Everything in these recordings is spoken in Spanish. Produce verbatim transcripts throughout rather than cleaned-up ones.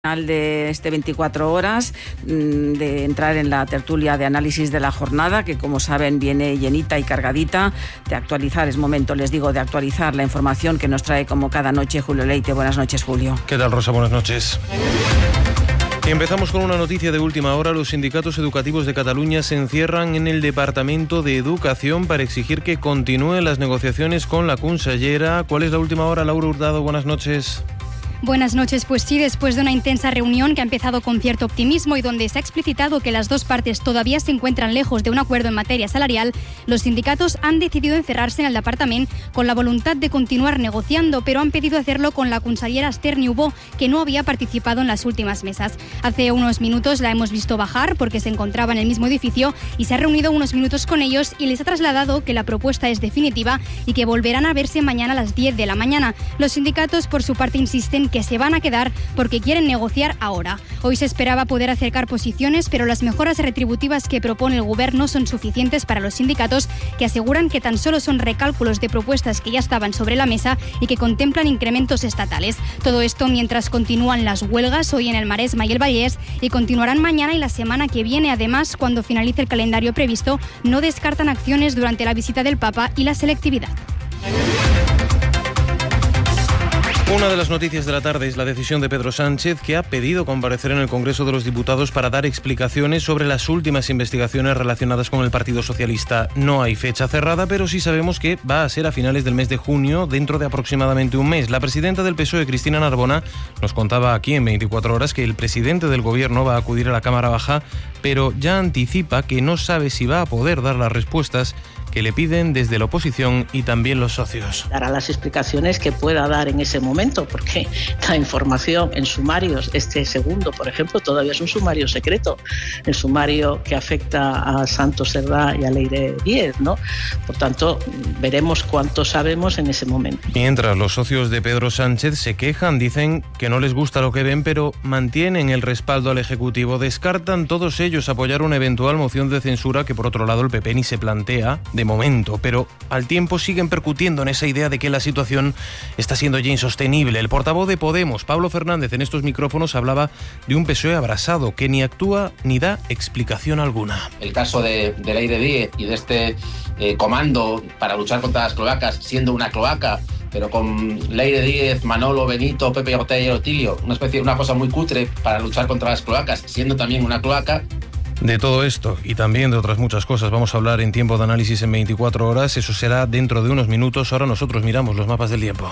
Final de este veinticuatro horas, de entrar en la tertulia de análisis de la jornada, que como saben viene llenita y cargadita, de actualizar, es momento, les digo, de actualizar la información que nos trae como cada noche Julio Leite. Buenas noches, Julio. ¿Qué tal, Rosa? Buenas noches. Empezamos con una noticia de última hora. Los sindicatos educativos de Cataluña se encierran en el Departamento de Educación para exigir que continúen las negociaciones con la consellera. ¿Cuál es la última hora, Laura Hurtado? Buenas noches. Buenas noches. Pues sí, después de una intensa reunión que ha empezado con cierto optimismo y donde se ha explicitado que las dos partes todavía se encuentran lejos de un acuerdo en materia salarial, los sindicatos han decidido encerrarse en el departamento con la voluntad de continuar negociando, pero han pedido hacerlo con la consellera Esther Niubó, que no había participado en las últimas mesas. Hace unos minutos la hemos visto bajar porque se encontraba en el mismo edificio y se ha reunido unos minutos con ellos y les ha trasladado que la propuesta es definitiva y que volverán a verse mañana a las diez de la mañana. Los sindicatos, por su parte, insisten que se van a quedar porque quieren negociar ahora. Hoy se esperaba poder acercar posiciones, pero las mejoras retributivas que propone el Gobierno no son suficientes para los sindicatos, que aseguran que tan solo son recálculos de propuestas que ya estaban sobre la mesa y que contemplan incrementos estatales. Todo esto mientras continúan las huelgas hoy en el Maresma y el Vallès y continuarán mañana y la semana que viene. Además, cuando finalice el calendario previsto, no descartan acciones durante la visita del Papa y la selectividad. Una de las noticias de la tarde es la decisión de Pedro Sánchez, que ha pedido comparecer en el Congreso de los Diputados para dar explicaciones sobre las últimas investigaciones relacionadas con el Partido Socialista. No hay fecha cerrada, pero sí sabemos que va a ser a finales del mes de junio, dentro de aproximadamente un mes. La presidenta del P S O E, Cristina Narbona, nos contaba aquí en veinticuatro horas que el presidente del Gobierno va a acudir a la Cámara Baja, pero ya anticipa que no sabe si va a poder dar las respuestas que le piden desde la oposición y también los socios. Dará las explicaciones que pueda dar en ese momento, porque la información en sumarios, este segundo, por ejemplo, todavía es un sumario secreto, el sumario que afecta a Santos Cerdá y a Leire Díez, ¿no? Por tanto, veremos cuánto sabemos en ese momento. Mientras los socios de Pedro Sánchez se quejan, dicen que no les gusta lo que ven, pero mantienen el respaldo al Ejecutivo. Descartan todos ellos apoyar una eventual moción de censura que, por otro lado, el P P ni se plantea de momento, pero al tiempo siguen percutiendo en esa idea de que la situación está siendo ya insostenible. El portavoz de Podemos, Pablo Fernández, en estos micrófonos hablaba de un P S O E abrasado que ni actúa ni da explicación alguna. El caso de, de Leire Díez y de este eh, comando para luchar contra las cloacas, siendo una cloaca, pero con Leire Díez, Manolo, Benito, Pepe Ortega y Otilio, una especie, una cosa muy cutre para luchar contra las cloacas, siendo también una cloaca. De todo esto y también de otras muchas cosas vamos a hablar en Tiempo de Análisis en veinticuatro horas. Eso será dentro de unos minutos. Ahora nosotros miramos los mapas del tiempo.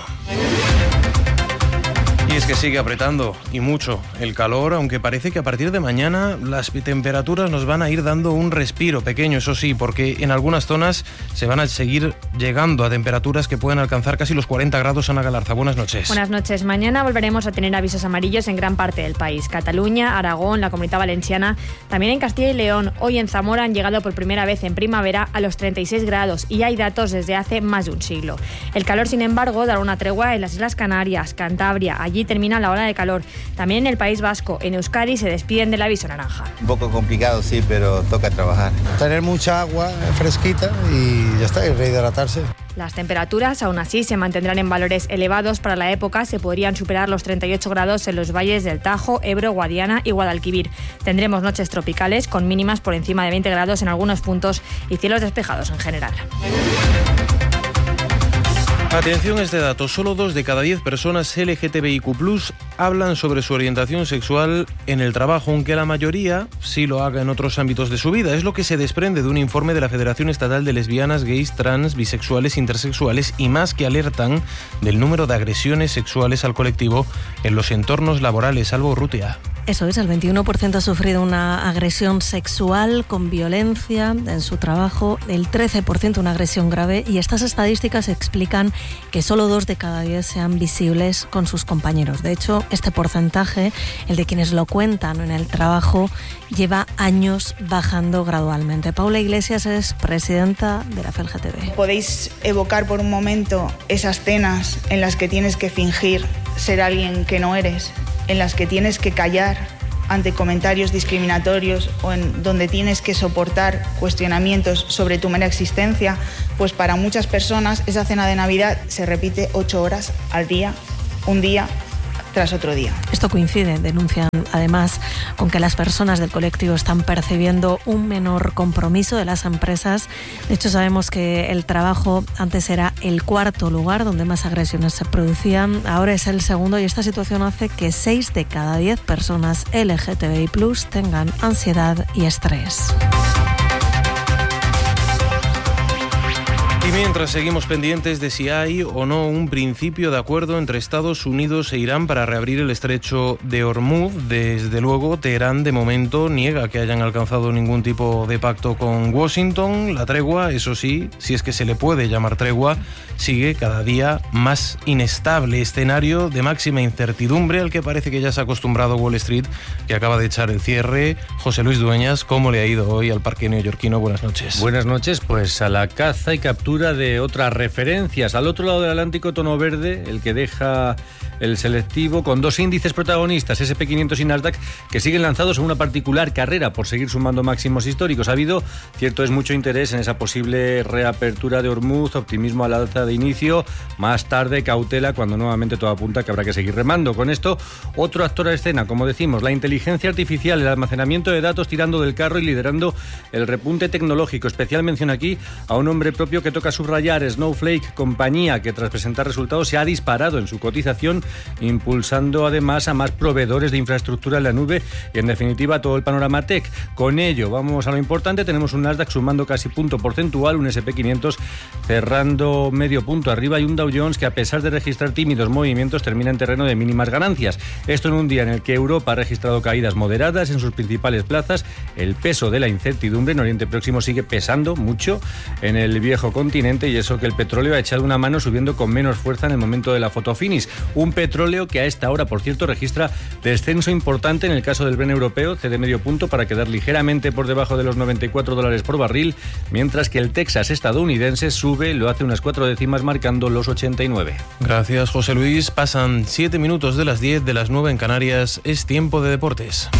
Y es que sigue apretando, y mucho, el calor, aunque parece que a partir de mañana las temperaturas nos van a ir dando un respiro pequeño, eso sí, porque en algunas zonas se van a seguir llegando a temperaturas que pueden alcanzar casi los cuarenta grados. Ana Galarza, buenas noches. Buenas noches. Mañana volveremos a tener avisos amarillos en gran parte del país. Cataluña, Aragón, la Comunidad Valenciana, también en Castilla y León. Hoy en Zamora han llegado por primera vez en primavera a los treinta y seis grados y hay datos desde hace más de un siglo. El calor, sin embargo, dará una tregua en las Islas Canarias, Cantabria. Allí termina la ola de calor. También en el País Vasco, en Euskadi, se despiden del aviso naranja. Un poco complicado, sí, pero toca trabajar. Tener mucha agua fresquita y ya está, y rehidratarse. Las temperaturas, aún así, se mantendrán en valores elevados para la época. Se podrían superar los treinta y ocho grados en los valles del Tajo, Ebro, Guadiana y Guadalquivir. Tendremos noches tropicales con mínimas por encima de veinte grados en algunos puntos y cielos despejados en general. Atención a este dato, solo dos de cada diez personas L G T B I Q plus, hablan sobre su orientación sexual en el trabajo, aunque la mayoría sí lo haga en otros ámbitos de su vida. Es lo que se desprende de un informe de la Federación Estatal de Lesbianas, Gays, Trans, Bisexuales, Intersexuales y más, que alertan del número de agresiones sexuales al colectivo en los entornos laborales. Alba Urrutia. Eso es, el veintiuno por ciento ha sufrido una agresión sexual con violencia en su trabajo, el trece por ciento una agresión grave, y estas estadísticas explican que solo dos de cada diez sean visibles con sus compañeros. De hecho, este porcentaje, el de quienes lo cuentan en el trabajo, lleva años bajando gradualmente. Paula Iglesias es presidenta de la F L G T B. ¿Podéis evocar por un momento esas escenas en las que tienes que fingir ser alguien que no eres, en las que tienes que callar ante comentarios discriminatorios o en donde tienes que soportar cuestionamientos sobre tu mera existencia? Pues para muchas personas esa cena de Navidad se repite ocho horas al día, un día tras otro día. Esto coincide, denuncian además, con que las personas del colectivo están percibiendo un menor compromiso de las empresas. De hecho, sabemos que el trabajo antes era el cuarto lugar donde más agresiones se producían, ahora es el segundo, y esta situación hace que seis de cada diez personas L G T B I plus tengan ansiedad y estrés. Y mientras seguimos pendientes de si hay o no un principio de acuerdo entre Estados Unidos e Irán para reabrir el estrecho de Hormuz, desde luego Teherán de momento niega que hayan alcanzado ningún tipo de pacto con Washington. La tregua, eso sí, si es que se le puede llamar tregua, sigue cada día más inestable, escenario de máxima incertidumbre al que parece que ya se ha acostumbrado Wall Street, que acaba de echar el cierre. José Luis Dueñas, ¿cómo le ha ido hoy al parque neoyorquino? Buenas noches. Buenas noches, pues a la caza y captura de otras referencias. Al otro lado del Atlántico, tono verde, el que deja el selectivo, con dos índices protagonistas, ese and pe quinientos y Nasdaq, que siguen lanzados en una particular carrera por seguir sumando máximos históricos. Ha habido, cierto es, mucho interés en esa posible reapertura de Hormuz, optimismo al alza de inicio, más tarde cautela cuando nuevamente todo apunta que habrá que seguir remando. Con esto, otro actor a escena, como decimos, la inteligencia artificial, el almacenamiento de datos tirando del carro y liderando el repunte tecnológico. Especial mención aquí a un hombre propio que toca subrayar, Snowflake, compañía que tras presentar resultados se ha disparado en su cotización, impulsando además a más proveedores de infraestructura en la nube y en definitiva todo el panorama tech. Con ello vamos a lo importante, tenemos un Nasdaq sumando casi punto porcentual, un ese and pe quinientos cerrando medio punto arriba y un Dow Jones que a pesar de registrar tímidos movimientos termina en terreno de mínimas ganancias. Esto en un día en el que Europa ha registrado caídas moderadas en sus principales plazas. El peso de la incertidumbre en Oriente Próximo sigue pesando mucho en el viejo continente y eso que el petróleo ha echado una mano subiendo con menos fuerza en el momento de la foto finish. Un petróleo que a esta hora, por cierto, registra descenso importante en el caso del Brent europeo, cede medio punto para quedar ligeramente por debajo de los noventa y cuatro dólares por barril, mientras que el Texas estadounidense sube, lo hace unas cuatro décimas marcando los ochenta y nueve. Gracias, José Luis. Pasan siete minutos de las diez, de las nueve en Canarias. Es tiempo de deportes.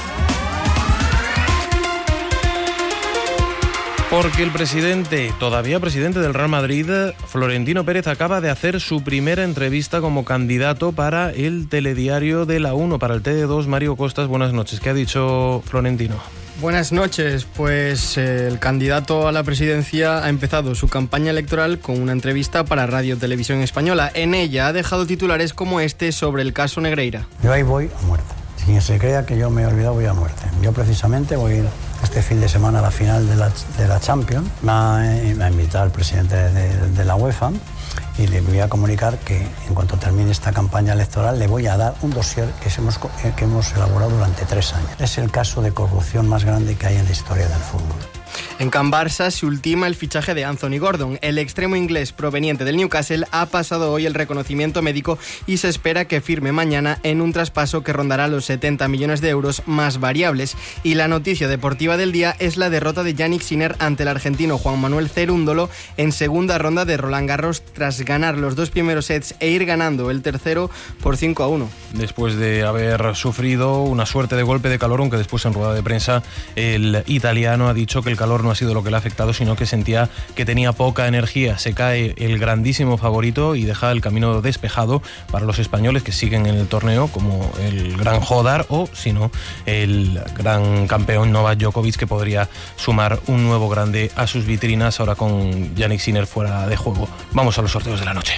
Porque el presidente, todavía presidente del Real Madrid, Florentino Pérez, acaba de hacer su primera entrevista como candidato para el telediario de la uno, para el T D dos. Mario Costas, buenas noches. ¿Qué ha dicho Florentino? Buenas noches, pues eh, el candidato a la presidencia ha empezado su campaña electoral con una entrevista para Radio Televisión Española. En ella ha dejado titulares como este sobre el caso Negreira. Yo ahí voy a muerte. Quien se crea que yo me he olvidado, voy a muerte. Yo precisamente voy a ir este fin de semana a la final de la, de la Champions. Me ha, me ha invitado el presidente de, de la UEFA y le voy a comunicar que en cuanto termine esta campaña electoral le voy a dar un dossier que hemos, que hemos elaborado durante tres años. Es el caso de corrupción más grande que hay en la historia del fútbol. En Can Barça se ultima el fichaje de Anthony Gordon. El extremo inglés proveniente del Newcastle ha pasado hoy el reconocimiento médico y se espera que firme mañana en un traspaso que rondará los setenta millones de euros más variables. Y la noticia deportiva del día es la derrota de Jannik Sinner ante el argentino Juan Manuel Cerúndolo en segunda ronda de Roland Garros tras ganar los dos primeros sets e ir ganando el tercero por cinco a uno. Después de haber sufrido una suerte de golpe de calor, aunque después en rueda de prensa el italiano ha dicho que el calor no ha sido lo que le ha afectado, sino que sentía que tenía poca energía. Se cae el grandísimo favorito y deja el camino despejado para los españoles que siguen en el torneo, como el gran Jodar o, si no, el gran campeón Novak Djokovic, que podría sumar un nuevo grande a sus vitrinas ahora con Jannik Sinner fuera de juego. Vamos a los sorteos de la noche.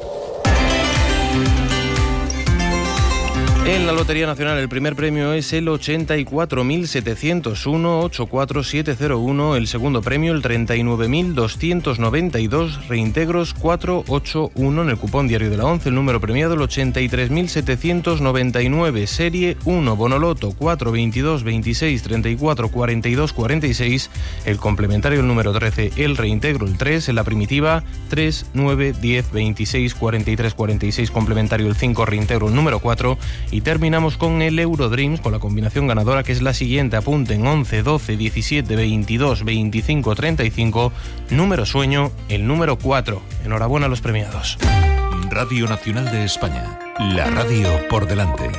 En la Lotería Nacional el primer premio es el ochenta y cuatro mil setecientos uno, ocho cuatro siete cero uno, el segundo premio el treinta y nueve mil doscientos noventa y dos, reintegros cuatrocientos ochenta y uno, en el cupón diario de la once el número premiado el ochenta y tres mil setecientos noventa y nueve, serie uno, Bonoloto cuatro, veintidós, veintiséis, treinta y cuatro, cuarenta y dos, cuarenta y seis, el complementario el número trece, el reintegro el tres, en la primitiva tres, nueve, diez, veintiséis, cuarenta y tres, cuarenta y seis, complementario el cinco, reintegro el número cuatro. Y terminamos con el Eurodreams, con la combinación ganadora que es la siguiente. Apunten: once, doce, diecisiete, veintidós, veinticinco, treinta y cinco. Número sueño, el número cuatro. Enhorabuena a los premiados. Radio Nacional de España. La radio por delante.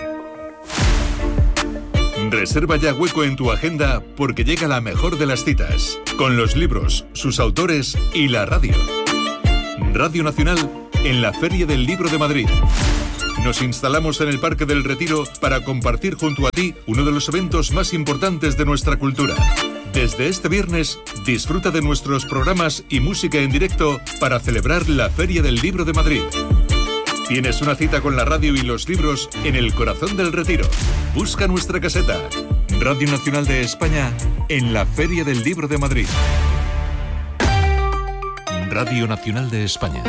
Reserva ya hueco en tu agenda porque llega la mejor de las citas, con los libros, sus autores y la radio. Radio Nacional en la Feria del Libro de Madrid. Nos instalamos en el Parque del Retiro para compartir junto a ti uno de los eventos más importantes de nuestra cultura. Desde este viernes, disfruta de nuestros programas y música en directo para celebrar la Feria del Libro de Madrid. Tienes una cita con la radio y los libros en el corazón del Retiro. Busca nuestra caseta. Radio Nacional de España en la Feria del Libro de Madrid. Radio Nacional de España.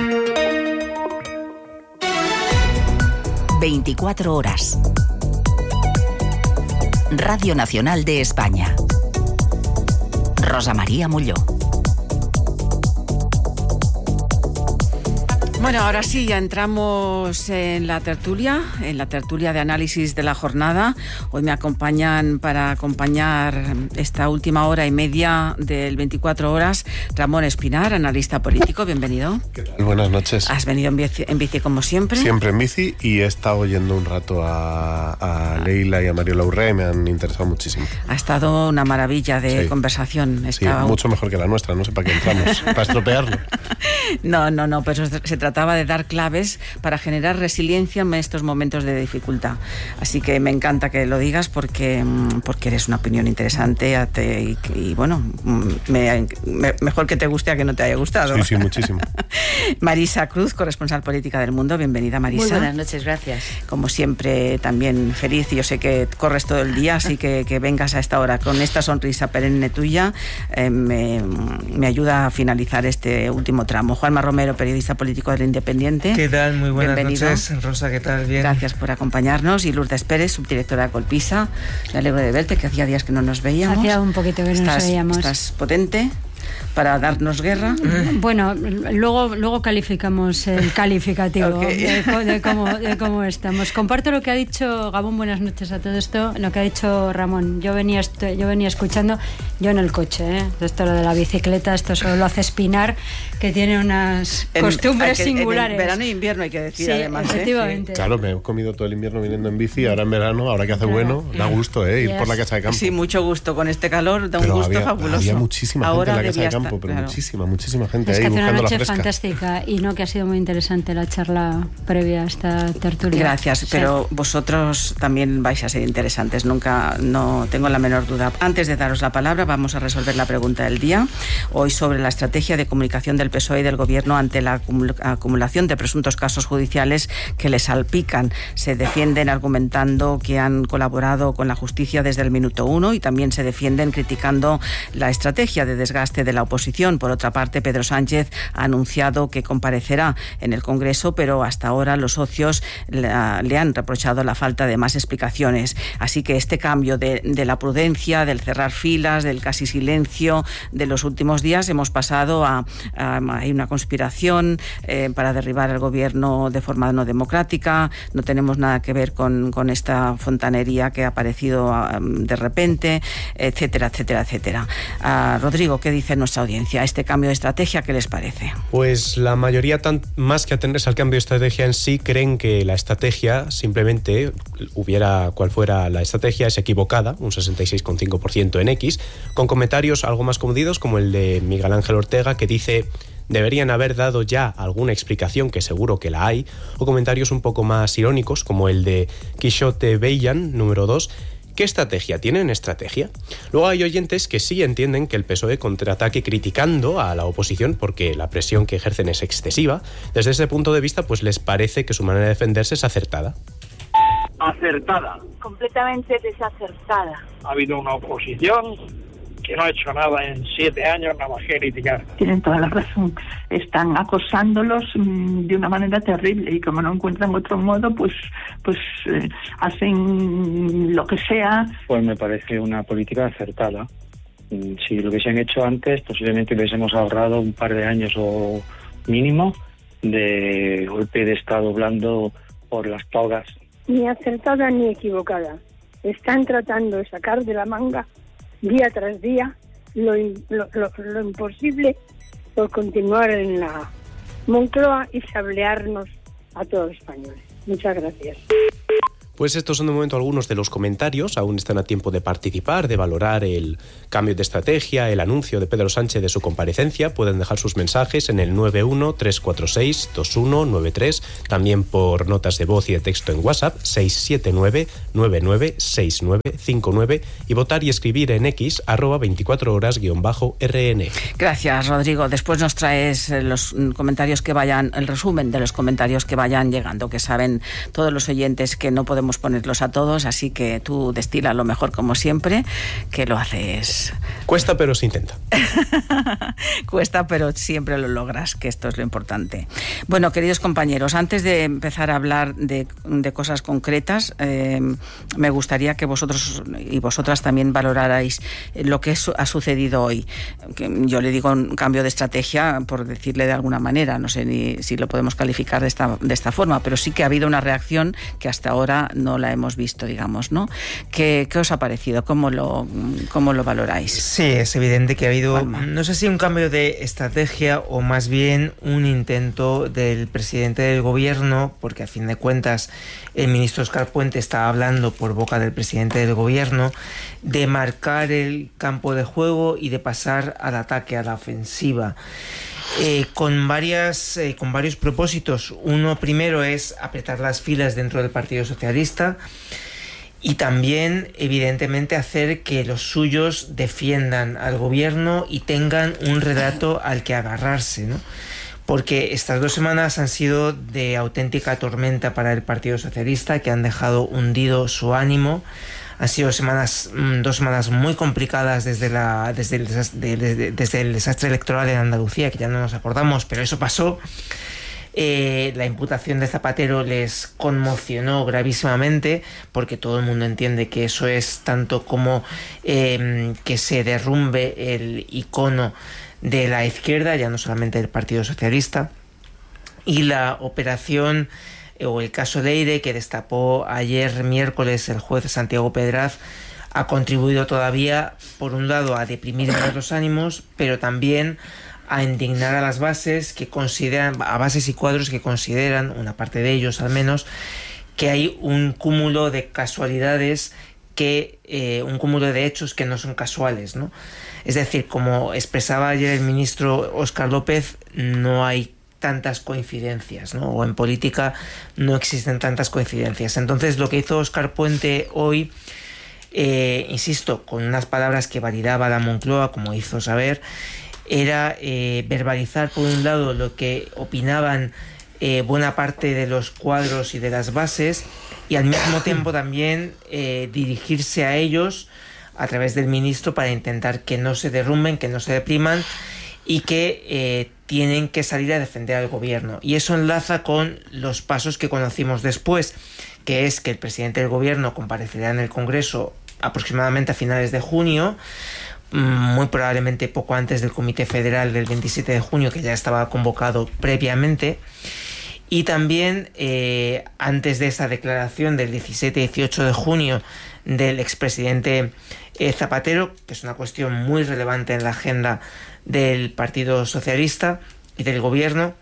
veinticuatro horas. Radio Nacional de España. Rosa María Molló. Bueno, ahora sí, ya entramos en la tertulia, en la tertulia de análisis de la jornada. Hoy me acompañan para acompañar esta última hora y media del veinticuatro horas Ramón Espinar, analista político. Bienvenido. ¿Qué tal? Buenas noches. ¿Has venido en bici, en bici como siempre? Siempre en bici, y he estado oyendo un rato a, a Leila y a Mario Lauré, y me han interesado muchísimo. Ha estado una maravilla de sí. conversación. Estaba... Sí, mucho mejor que la nuestra, no sé para qué entramos, para estropearlo. No, no, no, pero se trata trataba de dar claves para generar resiliencia en estos momentos de dificultad. Así que me encanta que lo digas porque, porque eres una opinión interesante y, y bueno, me, me, mejor que te guste a que no te haya gustado. Sí, sí, muchísimo. Marisa Cruz, corresponsal política del Mundo. Bienvenida, Marisa. Muy buenas noches, gracias. Como siempre, también feliz. Yo sé que corres todo el día, así que que vengas a esta hora con esta sonrisa perenne tuya eh, me, me ayuda a finalizar este último tramo. Juanma Romero, periodista político del Independiente. ¿Qué tal? Muy buenas Bienvenido. noches. Rosa, ¿qué tal? Bien. Gracias por acompañarnos. Y Lourdes Pérez, subdirectora de Colpisa. Me alegro de verte, que hacía días que no nos veíamos. Hacía un poquito que no estás, nos veíamos. Estás potente para darnos guerra. Bueno, luego, luego calificamos el calificativo okay. de, de, cómo, de cómo estamos. Comparto lo que ha dicho Gabón, buenas noches a todo esto, lo que ha dicho Ramón. Yo venía, yo venía escuchando, yo en el coche, ¿eh? Esto lo de la bicicleta, esto solo lo hace Espinar, que tiene unas en, costumbres que, singulares. En verano e invierno hay que decir, sí, además. Efectivamente. ¿eh? Claro, me he comido todo el invierno viniendo en bici, ahora en verano, ahora que hace claro. bueno, da gusto, ¿eh? Ir yes. por la casa de campo. Sí, mucho gusto. Con este calor da un pero gusto había, fabuloso. Había muchísima ahora gente en la casa de campo, estar, pero claro. muchísima, muchísima gente es ahí que hace buscando una noche la fresca. Fantástica y no que ha sido muy interesante la charla previa a esta tertulia. Gracias, sí. Pero vosotros también vais a ser interesantes, nunca, no tengo la menor duda. Antes de daros la palabra, vamos a resolver la pregunta del día. Hoy sobre la estrategia de comunicación del P S O E y del Gobierno ante la acumulación de presuntos casos judiciales que les salpican. Se defienden argumentando que han colaborado con la justicia desde el minuto uno y también se defienden criticando la estrategia de desgaste de la oposición. Por otra parte, Pedro Sánchez ha anunciado que comparecerá en el Congreso, pero hasta ahora los socios la, le han reprochado la falta de más explicaciones. Así que este cambio de, de la prudencia, del cerrar filas, del casi silencio de los últimos días, hemos pasado a, a, a hay una conspiración eh, para derribar el gobierno de forma no democrática. No tenemos nada que ver con, con esta fontanería que ha aparecido um, de repente, etcétera, etcétera, etcétera. Uh, Rodrigo, ¿qué dice nuestra audiencia? Este cambio de estrategia, ¿qué les parece? Pues la mayoría, tan, más que atenderse al cambio de estrategia en sí, creen que la estrategia, simplemente, hubiera cual fuera la estrategia, es equivocada, un sesenta y seis coma cinco por ciento en X, con comentarios algo más comedidos, como el de Miguel Ángel Ortega, que dice: deberían haber dado ya alguna explicación, que seguro que la hay, o comentarios un poco más irónicos, como el de Quixote Bellan, número dos, ¿qué estrategia? ¿Tienen estrategia? Luego hay oyentes que sí entienden que el P S O E contraataque criticando a la oposición porque la presión que ejercen es excesiva. Desde ese punto de vista, pues les parece que su manera de defenderse es acertada. Acertada. Completamente desacertada. Ha habido una oposición que no ha hecho nada en siete años, nada más que criticar. Tienen toda la razón. Están acosándolos mmm, de una manera terrible y como no encuentran otro modo, pues pues eh, hacen lo que sea. Pues me parece una política acertada. Si lo que se han hecho antes, posiblemente hubiésemos ahorrado un par de años o mínimo de golpe de Estado blando por las togas. Ni acertada ni equivocada. Están tratando de sacar de la manga día tras día lo, lo, lo, lo imposible por continuar en la Moncloa y sablearnos a todos los españoles. Muchas gracias. Pues estos son de momento algunos de los comentarios. Aún están a tiempo de participar, de valorar el cambio de estrategia, el anuncio de Pedro Sánchez de su comparecencia. Pueden dejar sus mensajes en el nueve uno tres cuatro seis dos uno nueve tres, también por notas de voz y de texto en WhatsApp seis siete nueve nueve nueve seis nueve cinco nueve y votar y escribir en X arroba veinticuatro horas guión bajo R N. Gracias, Rodrigo. Después nos traes los comentarios que vayan, el resumen de los comentarios que vayan llegando, que saben todos los oyentes que no podemos ponerlos a todos, así que tú destila lo mejor como siempre, que lo haces. Cuesta, pero se intenta. Cuesta, pero siempre lo logras, que esto es lo importante. Bueno, queridos compañeros, antes de empezar a hablar de, de cosas concretas, eh, me gustaría que vosotros y vosotras también valorarais lo que ha sucedido hoy. Que yo le digo un cambio de estrategia, por decirle de alguna manera, no sé ni si lo podemos calificar de esta, de esta forma, pero sí que ha habido una reacción que hasta ahora no la hemos visto, digamos, ¿no? ¿Qué, qué os ha parecido? ¿Cómo lo, cómo lo valoráis? Sí, es evidente que ha habido, Palma. no sé si un cambio de estrategia o más bien un intento del presidente del gobierno, porque a fin de cuentas el ministro Óscar Puente estaba hablando por boca del presidente del gobierno, de marcar el campo de juego y de pasar al ataque, a la ofensiva. Eh, con varias eh, con varios propósitos. Uno primero es apretar las filas dentro del Partido Socialista y también evidentemente hacer que los suyos defiendan al gobierno y tengan un relato al que agarrarse, ¿no? Porque estas dos semanas han sido de auténtica tormenta para el Partido Socialista, que han dejado hundido su ánimo. Han sido semanas, dos semanas muy complicadas desde, la, desde, el desastre, desde, desde el desastre electoral en Andalucía, que ya no nos acordamos, pero eso pasó. Eh, la imputación de Zapatero les conmocionó gravísimamente, porque todo el mundo entiende que eso es tanto como eh, que se derrumbe el icono de la izquierda, ya no solamente del Partido Socialista. Y la operación o el caso Leire, que destapó ayer miércoles el juez Santiago Pedraz, ha contribuido todavía, por un lado, a deprimir más los ánimos, pero también a indignar a las bases que consideran, a bases y cuadros que consideran, una parte de ellos al menos, que hay un cúmulo de casualidades, que eh, un cúmulo de hechos que no son casuales, ¿no? Es decir, como expresaba ayer el ministro Óscar López, no hay tantas coincidencias, ¿no? O en política no existen tantas coincidencias. Entonces, lo que hizo Óscar Puente hoy, eh, insisto, con unas palabras que validaba la Moncloa, como hizo saber, era eh, verbalizar, por un lado, lo que opinaban eh, buena parte de los cuadros y de las bases, y al mismo tiempo también eh, dirigirse a ellos a través del ministro para intentar que no se derrumben, que no se depriman, y que eh, tienen que salir a defender al gobierno. Y eso enlaza con los pasos que conocimos después, que es que el presidente del gobierno comparecerá en el Congreso aproximadamente a finales de junio, muy probablemente poco antes del Comité Federal del veintisiete de junio, que ya estaba convocado previamente, y también eh, antes de esa declaración del diecisiete y dieciocho de junio del expresidente eh, Zapatero, que es una cuestión muy relevante en la agenda del Partido Socialista y del gobierno,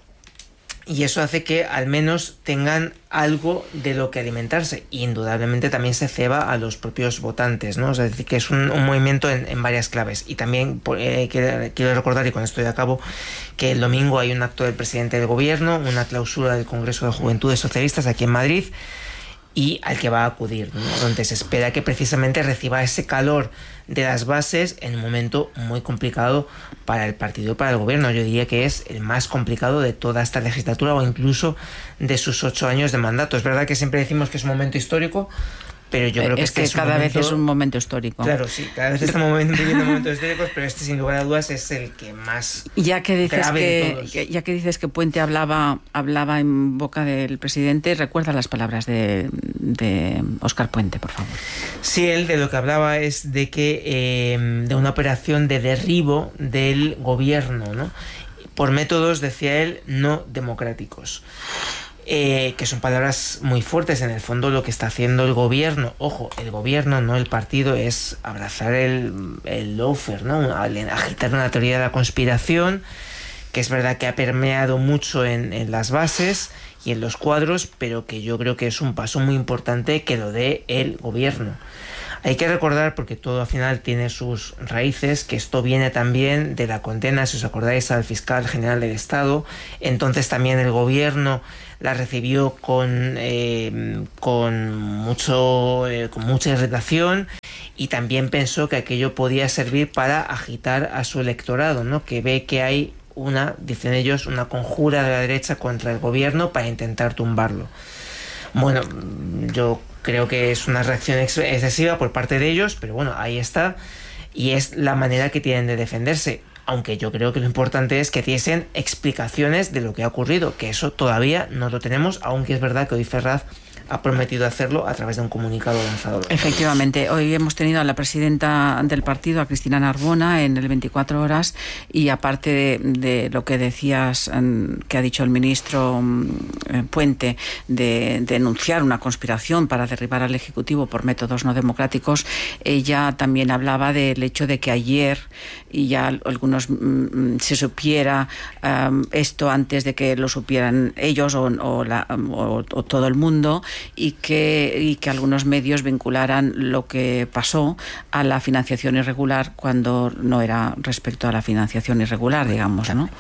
y eso hace que al menos tengan algo de lo que alimentarse. Y indudablemente también se ceba a los propios votantes, ¿no? Es decir, que es un, un movimiento en, en varias claves. Y también eh, quiero, quiero recordar, y con esto de acabo, que el domingo hay un acto del presidente del gobierno, una clausura del Congreso de Juventudes Socialistas aquí en Madrid, y al que va a acudir, ¿no? Donde se espera que precisamente reciba ese calor de las bases en un momento muy complicado para el partido y para el gobierno. Yo diría que es el más complicado de toda esta legislatura o incluso de sus ocho años de mandato. Es verdad que siempre decimos que es un momento histórico, pero yo creo que es este que es cada momento... vez es un momento histórico. Claro, sí, cada vez estamos viviendo momentos históricos, pero este sin lugar a dudas es el que más ya que dices grave que, de todos. que ya que dices que Puente hablaba hablaba en boca del presidente, recuerda las palabras de, de Óscar Puente, por favor. Sí, él de lo que hablaba es de que eh, de una operación de derribo del gobierno, ¿no? Por métodos, decía él, no democráticos. Eh, que son palabras muy fuertes. En el fondo lo que está haciendo el gobierno, ojo, el gobierno, no el partido, es abrazar el, el lawfare, ¿no? Agitar una teoría de la conspiración que es verdad que ha permeado mucho en, en las bases y en los cuadros, pero que yo creo que es un paso muy importante que lo dé el gobierno. Hay que recordar, porque todo al final tiene sus raíces, que esto viene también de la condena, si os acordáis, al fiscal general del Estado. Entonces también el gobierno la recibió con, eh, con, mucho, eh, con mucha irritación, y también pensó que aquello podía servir para agitar a su electorado, ¿no? Que ve que hay una, dicen ellos, una conjura de la derecha contra el gobierno para intentar tumbarlo. Bueno, yo creo que es una reacción ex- excesiva por parte de ellos, pero bueno, ahí está, y es la manera que tienen de defenderse, aunque yo creo que lo importante es que diesen explicaciones de lo que ha ocurrido, que eso todavía no lo tenemos, aunque es verdad que hoy Ferraz ha prometido hacerlo a través de un comunicado lanzado. Efectivamente, hoy hemos tenido a la presidenta del partido, a Cristina Narbona, en el veinticuatro horas, y aparte de, de lo que decías, que ha dicho el ministro Puente, de, de denunciar una conspiración para derribar al Ejecutivo por métodos no democráticos, ella también hablaba del hecho de que ayer, y ya algunos se supiera um, esto antes de que lo supieran ellos o, o, la, o, o todo el mundo, y que, y que algunos medios vincularan lo que pasó a la financiación irregular cuando no era respecto a la financiación irregular, digamos, ¿no?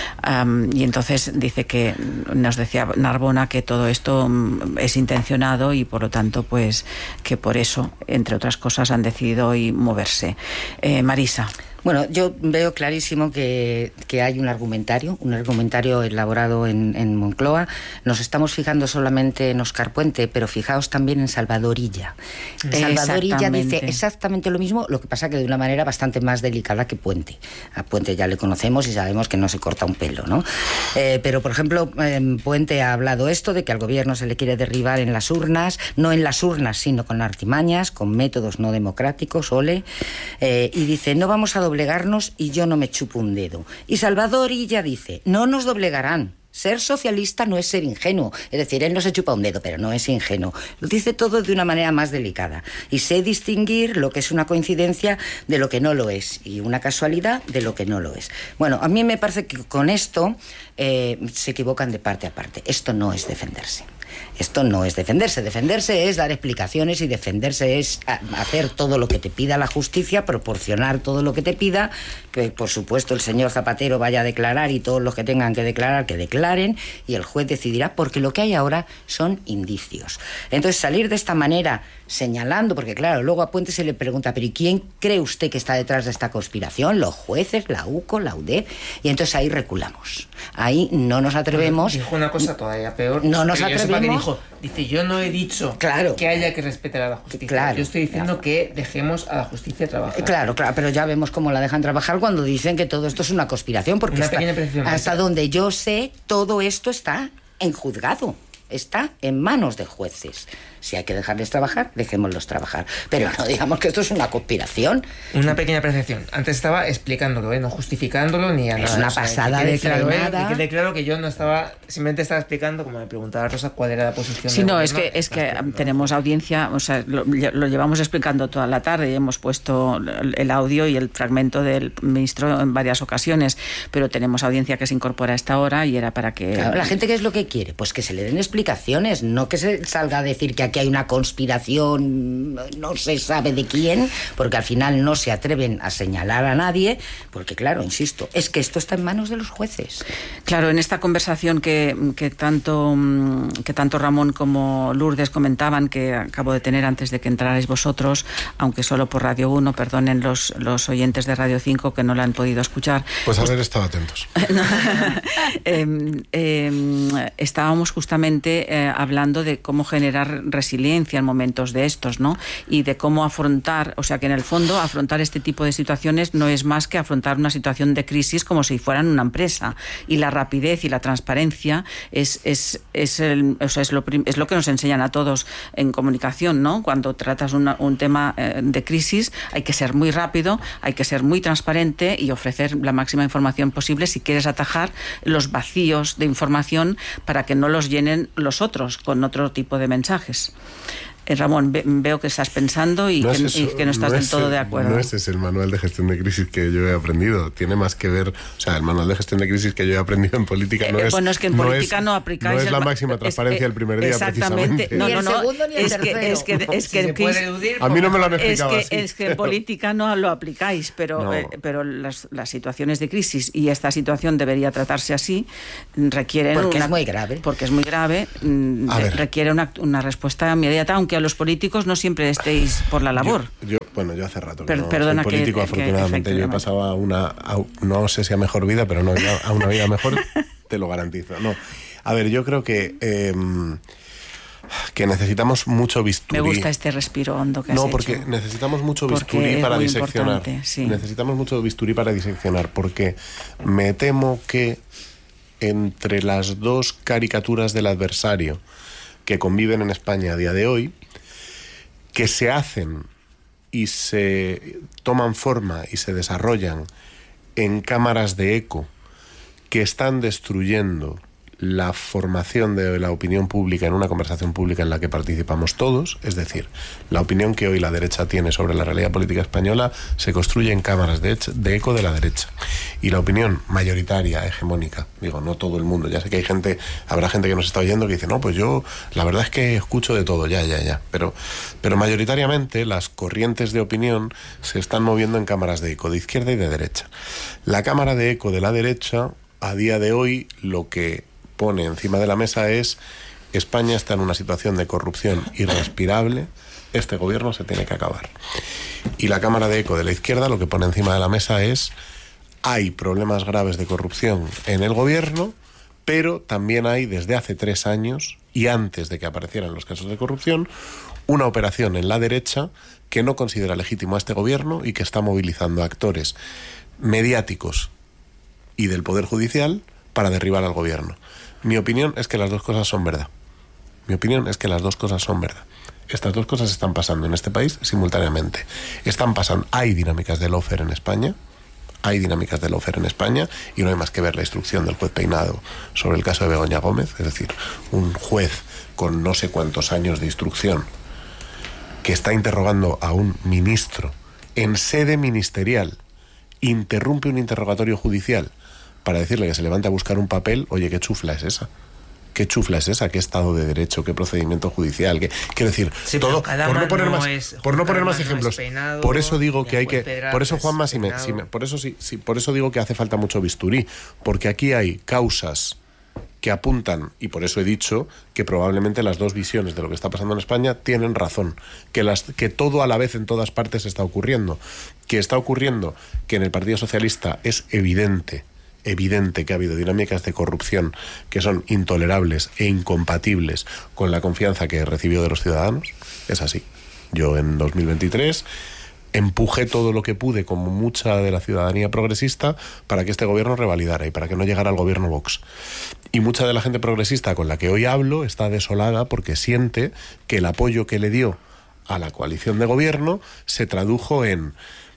Um, y entonces dice que, nos decía Narbona, que todo esto um, es intencionado y por lo tanto, pues, que por eso, entre otras cosas, han decidido hoy moverse. Eh, Marisa. Bueno, yo veo clarísimo que, que hay un argumentario, un argumentario elaborado en, en Moncloa. Nos estamos fijando solamente en Óscar Puente, pero fijaos también en Salvador Illa. Salvador Illa dice exactamente lo mismo, lo que pasa que de una manera bastante más delicada que Puente. A Puente ya le conocemos y sabemos que no se corta un pelo, ¿no? Eh, pero, por ejemplo, eh, Puente ha hablado esto de que al gobierno se le quiere derribar en las urnas, no en las urnas, sino con artimañas, con métodos no democráticos, ole, eh, y dice, no vamos a doblegarnos y yo no me chupo un dedo. Y Salvador Illa dice, no nos doblegarán. Ser socialista no es ser ingenuo. Es decir, él no se chupa un dedo, pero no es ingenuo. Lo dice todo de una manera más delicada. Y sé distinguir lo que es una coincidencia de lo que no lo es. Y una casualidad de lo que no lo es. Bueno, a mí me parece que con esto eh, se equivocan de parte a parte. Esto no es defenderse. Esto no es defenderse. Defenderse es dar explicaciones y defenderse es hacer todo lo que te pida la justicia, proporcionar todo lo que te pida, que por supuesto el señor Zapatero vaya a declarar y todos los que tengan que declarar, que declaren, y el juez decidirá, porque lo que hay ahora son indicios. Entonces salir de esta manera señalando, porque claro, luego a Puente se le pregunta, pero ¿y quién cree usted que está detrás de esta conspiración? ¿Los jueces, la U C O, la U D E P? Y entonces ahí reculamos. Ahí no nos atrevemos. Dijo una cosa todavía peor. No nos atrevemos. Dijo, dice, yo no he dicho claro. que haya que respetar a la justicia. Claro, yo estoy diciendo claro. que dejemos a la justicia trabajar. Claro, claro, pero ya vemos cómo la dejan trabajar cuando dicen que todo esto es una conspiración, porque una está, pequeña precisión, hasta donde yo sé, todo esto está en juzgado. Está en manos de jueces. Si hay que dejarles trabajar, dejémoslos trabajar. Pero no digamos que esto es una conspiración. Una pequeña percepción. Antes estaba explicándolo, ¿eh? No justificándolo ni a nada. Es una o sea, pasada de de claro, ¿eh? frenada. Que quede claro que yo no estaba, simplemente estaba explicando, como me preguntaba Rosa, cuál era la posición. Sí, no, es que, es que tenemos audiencia, o sea, lo, lo llevamos explicando toda la tarde y hemos puesto el audio y el fragmento del ministro en varias ocasiones, pero tenemos audiencia que se incorpora a esta hora y era para que... Claro, la gente, ¿qué es lo que quiere? Pues que se le den explicaciones, no que se salga a decir que aquí hay una conspiración, no se sabe de quién, porque al final no se atreven a señalar a nadie, porque claro, insisto, es que esto está en manos de los jueces. Claro, en esta conversación que, que, tanto, que tanto Ramón como Lourdes comentaban, que acabo de tener antes de que entrarais vosotros, aunque solo por Radio uno, perdonen los, los oyentes de Radio cinco que no la han podido escuchar. Pues haber estado atentos. eh, eh, estábamos justamente eh, hablando de cómo generar resiliencia en momentos de estos, ¿no? Y de cómo afrontar, o sea que en el fondo afrontar este tipo de situaciones no es más que afrontar una situación de crisis como si fueran una empresa, y la rapidez y la transparencia es, es, es, el, o sea, es, lo, es lo que nos enseñan a todos en comunicación, ¿no? Cuando tratas una, un tema eh, de crisis hay que ser muy rápido, hay que ser muy transparente y ofrecer la máxima información posible si quieres atajar los vacíos de información para que no los llenen los otros con otro tipo de mensajes. Eh, Ramón, ve, veo que estás pensando y, no que, eso, y que no estás no del todo el, de acuerdo. No ese es el manual de gestión de crisis que yo he aprendido. Tiene más que ver, o sea, el manual de gestión de crisis que yo he aprendido en política no eh, es... Bueno, es que en no política es, no aplicáis... No es la el, máxima transparencia el primer día, exactamente. precisamente. No, no, no. Ni el segundo ni el es tercero. Que, es que, es si que, se puede eludir, a mí no me lo han explicado es que, así. Es que en política no lo aplicáis, pero, no. eh, pero las, las situaciones de crisis, y esta situación debería tratarse así, requieren... Porque una, es muy grave. Porque es muy grave, de, requiere una, una respuesta inmediata, aunque a los políticos no siempre estéis por la labor. Yo, yo, bueno, yo hace rato que per, no perdona soy político, que, afortunadamente. que yo he pasado a una, a, no sé si a mejor vida, pero no a una vida mejor, te lo garantizo. No. A ver, yo creo que... Eh, que necesitamos mucho bisturí. Me gusta este respiro hondo que has No, hecho. porque necesitamos mucho bisturí para diseccionar. Sí. Necesitamos mucho bisturí para diseccionar, porque me temo que entre las dos caricaturas del adversario que conviven en España a día de hoy, que se hacen y se toman forma y se desarrollan en cámaras de eco que están destruyendo la formación de la opinión pública en una conversación pública en la que participamos todos, es decir, la opinión que hoy la derecha tiene sobre la realidad política española se construye en cámaras de, de eco de la derecha. Y la opinión mayoritaria, hegemónica, digo, no todo el mundo, ya sé que hay gente, habrá gente que nos está oyendo que dice, no, pues yo la verdad es que escucho de todo, ya, ya, ya, pero, pero mayoritariamente las corrientes de opinión se están moviendo en cámaras de eco, de izquierda y de derecha. La cámara de eco de la derecha, a día de hoy, lo que pone encima de la mesa es: España está en una situación de corrupción irrespirable, este gobierno se tiene que acabar. Y la cámara de eco de la izquierda lo que pone encima de la mesa es: hay problemas graves de corrupción en el gobierno, pero también hay desde hace tres años y antes de que aparecieran los casos de corrupción una operación en la derecha que no considera legítimo a este gobierno y que está movilizando actores mediáticos y del Poder Judicial para derribar al gobierno. Mi opinión es que las dos cosas son verdad. Mi opinión es que las dos cosas son verdad. Estas dos cosas están pasando en este país simultáneamente. Están pasando, hay dinámicas de lawfare en España, hay dinámicas de lawfare en España, y no hay más que ver la instrucción del juez Peinado sobre el caso de Begoña Gómez, es decir, un juez con no sé cuántos años de instrucción que está interrogando a un ministro en sede ministerial, interrumpe un interrogatorio judicial para decirle que se levante a buscar un papel. Oye, ¿qué chufla es esa? ¿Qué chufla es esa? ¿Qué Estado de Derecho? ¿Qué procedimiento judicial? ¿Qué, quiero decir, sí, todo, por no poner no más, es, por no poner más no ejemplos. Peinado, por eso digo que hay que, Pedraza, por eso Juanma, si me, si me, por eso sí, sí, por eso digo que hace falta mucho bisturí, porque aquí hay causas que apuntan, y por eso he dicho que probablemente las dos visiones de lo que está pasando en España tienen razón, que, las, que todo a la vez en todas partes está ocurriendo, que está ocurriendo que en el Partido Socialista es evidente, evidente que ha habido dinámicas de corrupción que son intolerables e incompatibles con la confianza que recibió de los ciudadanos. Es así. Yo en dos mil veintitrés empujé todo lo que pude, como mucha de la ciudadanía progresista, para que este gobierno revalidara y para que no llegara al gobierno Vox. Y mucha de la gente progresista con la que hoy hablo está desolada porque siente que el apoyo que le dio a la coalición de gobierno se tradujo en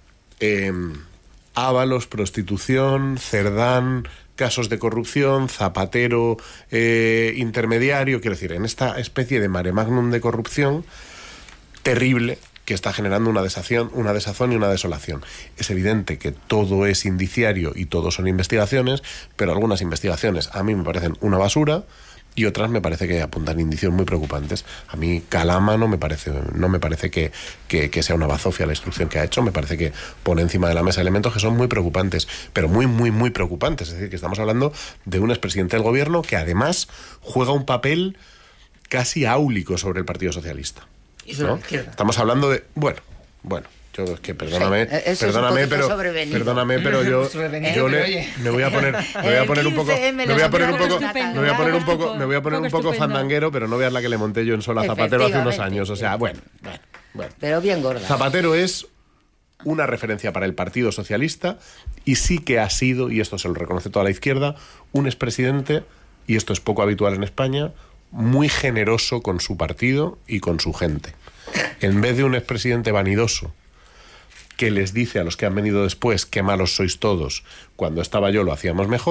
eh, Ábalos, prostitución, Cerdán, casos de corrupción, Zapatero eh, intermediario, quiero decir, en esta especie de mare magnum de corrupción terrible que está generando una desazón, una desazón y una desolación. Es evidente que todo es indiciario y todo son investigaciones, pero algunas investigaciones a mí me parecen una basura y otras me parece que apuntan indicios muy preocupantes. A mí Calama no me parece, no me parece que, que, que sea una bazofia la instrucción que ha hecho, me parece que pone encima de la mesa elementos que son muy preocupantes, pero muy, muy, muy preocupantes. Es decir, que estamos hablando de un expresidente del gobierno que además juega un papel casi áulico sobre el Partido Socialista, ¿no? Estamos hablando de... Bueno, bueno, yo es que perdóname, sí, perdóname, pero perdóname, pero yo, yo le, me voy a poner, me voy a poner un poco, me voy a poner un poco, me voy a poner un poco, me voy a poner un poco fandanguero, pero no veas la que le monté yo en Sola Zapatero hace unos años, o sea, bueno, bueno, bueno. Pero bien gorda. Zapatero es una referencia para el Partido Socialista y sí que ha sido, y esto se lo reconoce toda la izquierda, un expresidente, y esto es poco habitual en España, muy generoso con su partido y con su gente. En vez de un expresidente vanidoso que les dice a los que han venido después qué malos sois todos, cuando estaba yo lo hacíamos mejor,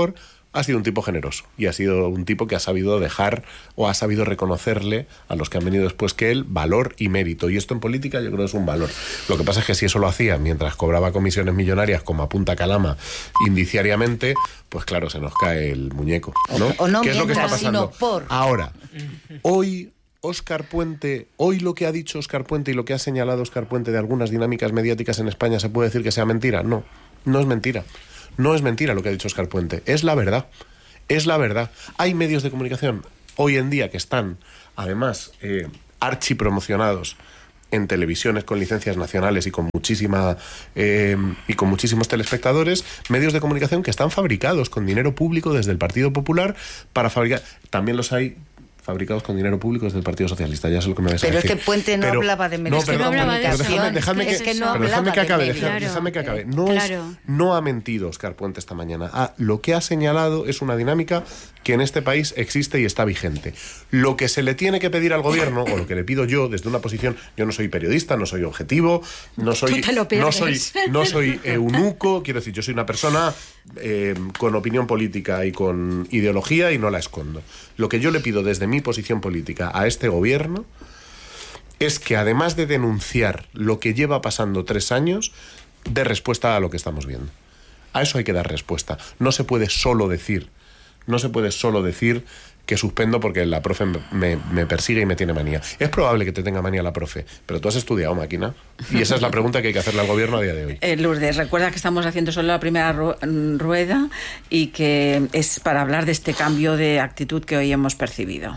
ha sido un tipo generoso y ha sido un tipo que ha sabido dejar o ha sabido reconocerle a los que han venido después que él valor y mérito, y esto en política yo creo que es un valor. Lo que pasa es que si eso lo hacía mientras cobraba comisiones millonarias como apunta Calama indiciariamente, pues claro, se nos cae el muñeco, ¿no? O, o no ¿Qué es mientras, lo que está pasando? Sino por... Ahora, hoy Óscar Puente, hoy lo que ha dicho Óscar Puente y lo que ha señalado Óscar Puente de algunas dinámicas mediáticas en España, ¿se puede decir que sea mentira? No, no es mentira. No es mentira lo que ha dicho Óscar Puente, es la verdad, es la verdad. Hay medios de comunicación hoy en día que están, además, eh, archipromocionados en televisiones con licencias nacionales y con muchísima eh, y con muchísimos telespectadores, medios de comunicación que están fabricados con dinero público desde el Partido Popular para fabricar. También los hay fabricados con dinero público desde el Partido Socialista, ya es lo que me vais a decir. Pero es que Puente no pero, hablaba de medios no, de comunicación. Dejadme que, es que no pero déjame que acabe, de déjame, claro, déjame que acabe. No, claro. es, no ha mentido Óscar Puente esta mañana. Ah, lo que ha señalado es una dinámica que en este país existe y está vigente. Lo que se le tiene que pedir al gobierno, o lo que le pido yo desde una posición, yo no soy periodista, no soy objetivo, no soy, no soy, no soy eunuco, quiero decir, yo soy una persona eh, con opinión política y con ideología y no la escondo. Lo que yo le pido desde mi posición política a este gobierno es que, además de denunciar lo que lleva pasando tres años, dé respuesta a lo que estamos viendo. A eso hay que dar respuesta. No se puede solo decir, no se puede solo decir que suspendo porque la profe me, me persigue y me tiene manía. Es probable que te tenga manía la profe, pero tú has estudiado, máquina. Y esa es la pregunta que hay que hacerle al gobierno a día de hoy. Eh, Lourdes, recuerda que estamos haciendo solo la primera ru- rueda y que es para hablar de este cambio de actitud que hoy hemos percibido.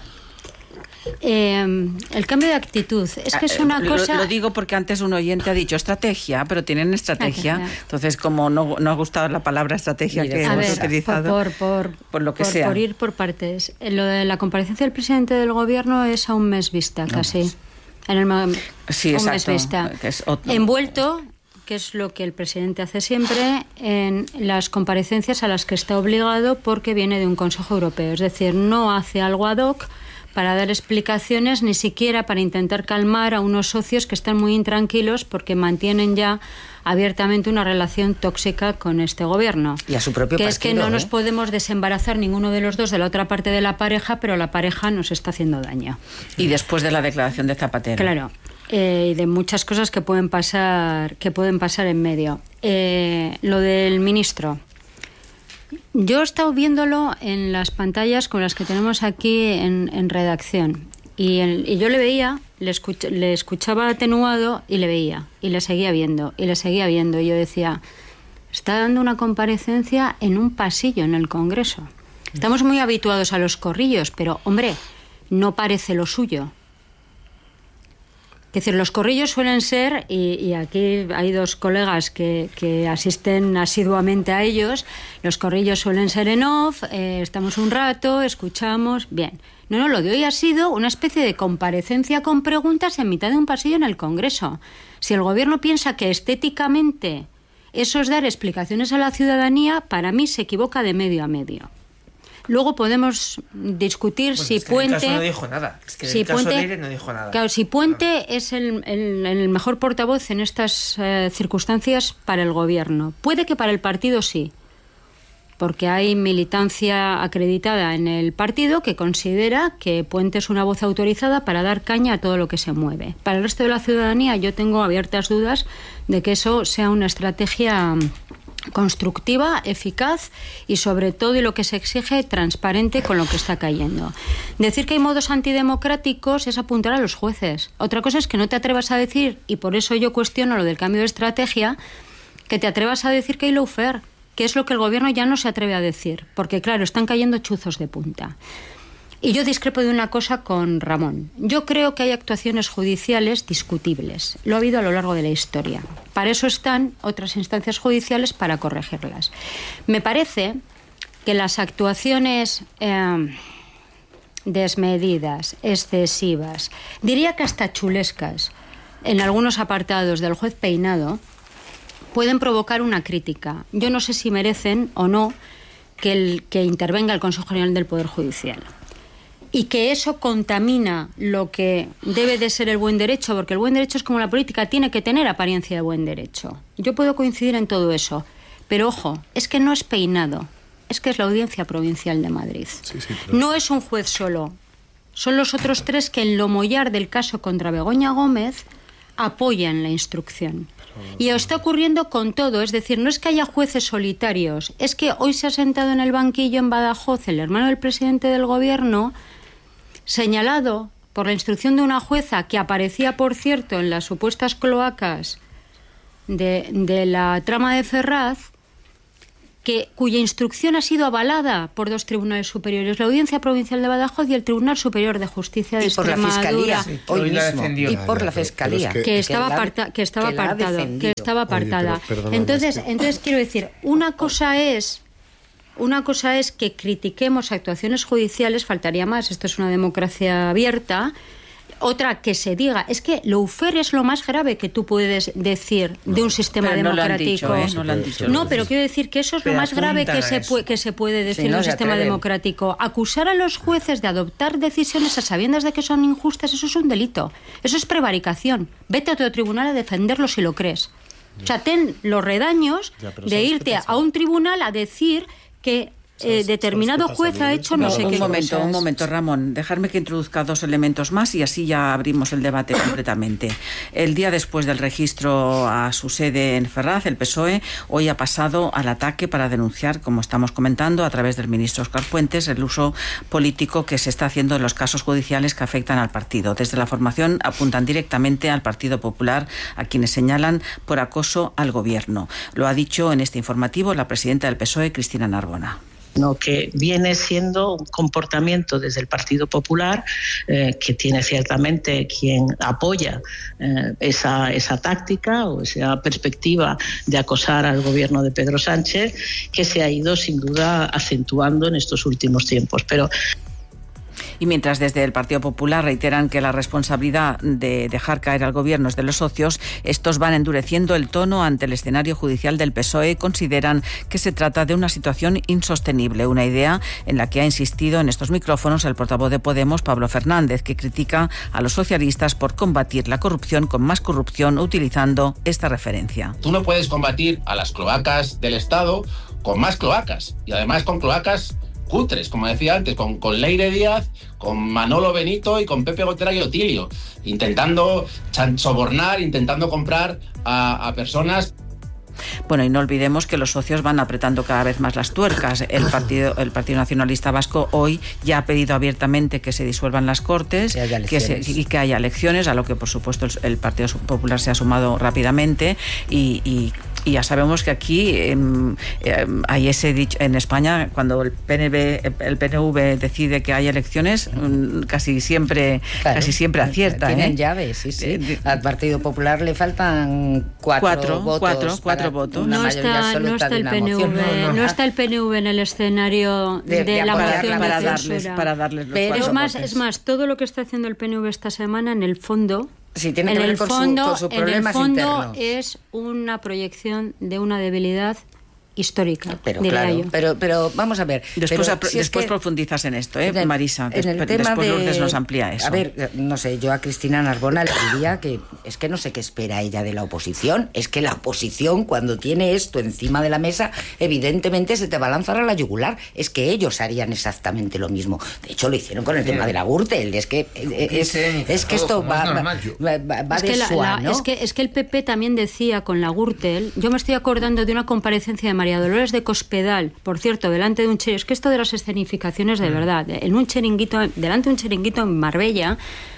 Eh, el cambio de actitud es que es una lo, cosa... Lo digo porque antes un oyente ha dicho estrategia, pero tienen estrategia. estrategia. Entonces, como no, no ha gustado la palabra estrategia Mire, que hemos ver, utilizado, por, por, por lo que por, sea. Por ir por partes. Lo de la comparecencia del presidente del gobierno es a un mes vista, casi. En el, sí, un exacto. mes vista. Que es otro. Envuelto, que es lo que el presidente hace siempre, en las comparecencias a las que está obligado porque viene de un Consejo Europeo. Es decir, no hace algo ad hoc para dar explicaciones, ni siquiera para intentar calmar a unos socios que están muy intranquilos porque mantienen ya abiertamente una relación tóxica con este gobierno. Y a su propio que partido, es que no ¿eh? nos podemos desembarazar ninguno de los dos de la otra parte de la pareja, pero la pareja nos está haciendo daño. Y después de la declaración de Zapatero. Claro. Eh, y de muchas cosas que pueden pasar, que pueden pasar en medio. Eh, lo del ministro. Yo he estado viéndolo en las pantallas con las que tenemos aquí en, en redacción y, el, y yo le veía, le, escuch, le escuchaba atenuado y le veía y le seguía viendo y le seguía viendo y yo decía, está dando una comparecencia en un pasillo en el Congreso. Estamos muy habituados a los corrillos, pero hombre, no parece lo suyo. Es decir, los corrillos suelen ser, y, y aquí hay dos colegas que, que asisten asiduamente a ellos, los corrillos suelen ser en off, eh, estamos un rato, escuchamos, bien. No, no, lo de hoy ha sido una especie de comparecencia con preguntas en mitad de un pasillo en el Congreso. Si el gobierno piensa que estéticamente eso es dar explicaciones a la ciudadanía, para mí se equivoca de medio a medio. Luego podemos discutir bueno, si es que Puente... En el caso no dijo nada. Es que en si el caso Puente, de Leire no dijo nada. Claro, si Puente no. es el, el, el mejor portavoz en estas eh, circunstancias para el gobierno. Puede que para el partido sí, porque hay militancia acreditada en el partido que considera que Puente es una voz autorizada para dar caña a todo lo que se mueve. Para el resto de la ciudadanía yo tengo abiertas dudas de que eso sea una estrategia constructiva, eficaz y sobre todo, y lo que se exige, transparente con lo que está cayendo. Decir que hay modos antidemocráticos es apuntar a los jueces. Otra cosa es que no te atrevas a decir, y por eso yo cuestiono lo del cambio de estrategia, que te atrevas a decir que hay lawfare, que es lo que el gobierno ya no se atreve a decir, porque claro, están cayendo chuzos de punta. Y yo discrepo de una cosa con Ramón. Yo creo que hay actuaciones judiciales discutibles. Lo ha habido a lo largo de la historia. Para eso están otras instancias judiciales para corregirlas. Me parece que las actuaciones eh, desmedidas, excesivas, diría que hasta chulescas, en algunos apartados del juez Peinado, pueden provocar una crítica. Yo no sé si merecen o no que, el, que intervenga el Consejo General del Poder Judicial. Y que eso contamina lo que debe de ser el buen derecho, porque el buen derecho es como la política, tiene que tener apariencia de buen derecho. Yo puedo coincidir en todo eso, pero ojo, es que no es Peinado, es que es la Audiencia Provincial de Madrid. Sí, sí, pero... No es un juez solo. Son los otros tres que en lo mollar del caso contra Begoña Gómez apoyan la instrucción. Y está ocurriendo con todo, es decir, no es que haya jueces solitarios, es que hoy se ha sentado en el banquillo en Badajoz el hermano del presidente del gobierno, señalado por la instrucción de una jueza que aparecía, por cierto, en las supuestas cloacas de, de la trama de Ferraz, que, cuya instrucción ha sido avalada por dos tribunales superiores, la Audiencia Provincial de Badajoz y el Tribunal Superior de Justicia de y por Extremadura. La Fiscalía, sí, hoy hoy mismo, y por la Fiscalía. Que, que estaba, que aparta, que estaba que apartado, que estaba apartada. Oye, pero, entonces, entonces, quiero decir, una cosa es... Una cosa es que critiquemos actuaciones judiciales, faltaría más, esto es una democracia abierta. Otra, que se diga, es que lawfare es lo más grave que tú puedes decir de un sistema pero democrático. No, lo han dicho, ¿eh? No, lo han dicho, no, pero quiero decir que eso es pero lo más grave que se, puede, que se puede decir sí, no, de un sistema atreven. democrático. Acusar a los jueces de adoptar decisiones a sabiendas de que son injustas, eso es un delito. Eso es prevaricación. Vete a otro tribunal a defenderlo si lo crees. O sea, ten los redaños ya, de irte a un tribunal a decir que Eh, determinado juez ha hecho no, no sé un qué momento, cosas. Un momento, Ramón, dejarme que introduzca dos elementos más y así ya abrimos el debate completamente. El día después del registro a su sede en Ferraz, el P S O E hoy ha pasado al ataque para denunciar, como estamos comentando, a través del ministro Óscar Puentes, el uso político que se está haciendo en los casos judiciales que afectan al partido. Desde la formación apuntan directamente al Partido Popular, a quienes señalan por acoso al gobierno. Lo ha dicho en este informativo la presidenta del P S O E, Cristina Narbona. No, que viene siendo un comportamiento desde el Partido Popular eh, que tiene ciertamente quien apoya eh, esa, esa táctica o esa perspectiva de acosar al gobierno de Pedro Sánchez, que se ha ido sin duda acentuando en estos últimos tiempos. Pero Y mientras desde el Partido Popular reiteran que la responsabilidad de dejar caer al gobierno es de los socios, estos van endureciendo el tono ante el escenario judicial del P S O E y consideran que se trata de una situación insostenible, una idea en la que ha insistido en estos micrófonos el portavoz de Podemos, Pablo Fernández, que critica a los socialistas por combatir la corrupción con más corrupción utilizando esta referencia. Tú no puedes combatir a las cloacas del Estado con más cloacas y además con cloacas cutres, como decía antes, con, con Leire Díaz, con Manolo Benito y con Pepe Gotera y Otilio, intentando sobornar, intentando comprar a, a personas. Bueno, y no olvidemos que los socios van apretando cada vez más las tuercas. El Partido, el Partido Nacionalista Vasco hoy ya ha pedido abiertamente que se disuelvan las Cortes que que se, y que haya elecciones, a lo que por supuesto el, el Partido Popular se ha sumado rápidamente y, y Y ya sabemos que aquí eh, eh, hay ese dicho en España, cuando el P N V, el P N V decide que hay elecciones, casi siempre, claro, casi siempre acierta. Tienen ¿eh? llaves, sí, sí. Al Partido Popular le faltan cuatro, cuatro votos. Cuatro, cuatro votos. No está, no está el P N V, no, no. no está el P N V en el escenario de, de, de la moción para, de darles, para darles los Pero cuatro es más, votos. es más, todo lo que está haciendo el P N V esta semana, en el fondo, Sí, tiene en que ver el con, fondo, su, con sus problemas en el fondo internos. Es una proyección de una debilidad histórica, pero diría claro, yo. Pero, pero vamos a ver. Después, pero, si después es que, profundizas en esto, ¿eh, en el, Marisa? En el después tema después de, Lourdes nos amplía eso. A ver, no sé, yo a Cristina Narbona le diría que es que no sé qué espera ella de la oposición. Es que la oposición, cuando tiene esto encima de la mesa, evidentemente se te va a lanzar a la yugular. Es que ellos harían exactamente lo mismo. De hecho, lo hicieron con el tema de la Gürtel. Es que, es, es, es que esto va, va, va, va es de que la, suá, la, ¿no? Es que, es que el P P también decía con la Gürtel, yo me estoy acordando de una comparecencia de María Dolores de Cospedal, por cierto, delante de un chiringuito, es que esto de las escenificaciones de verdad, en un chiringuito, delante de un chiringuito en Marbella,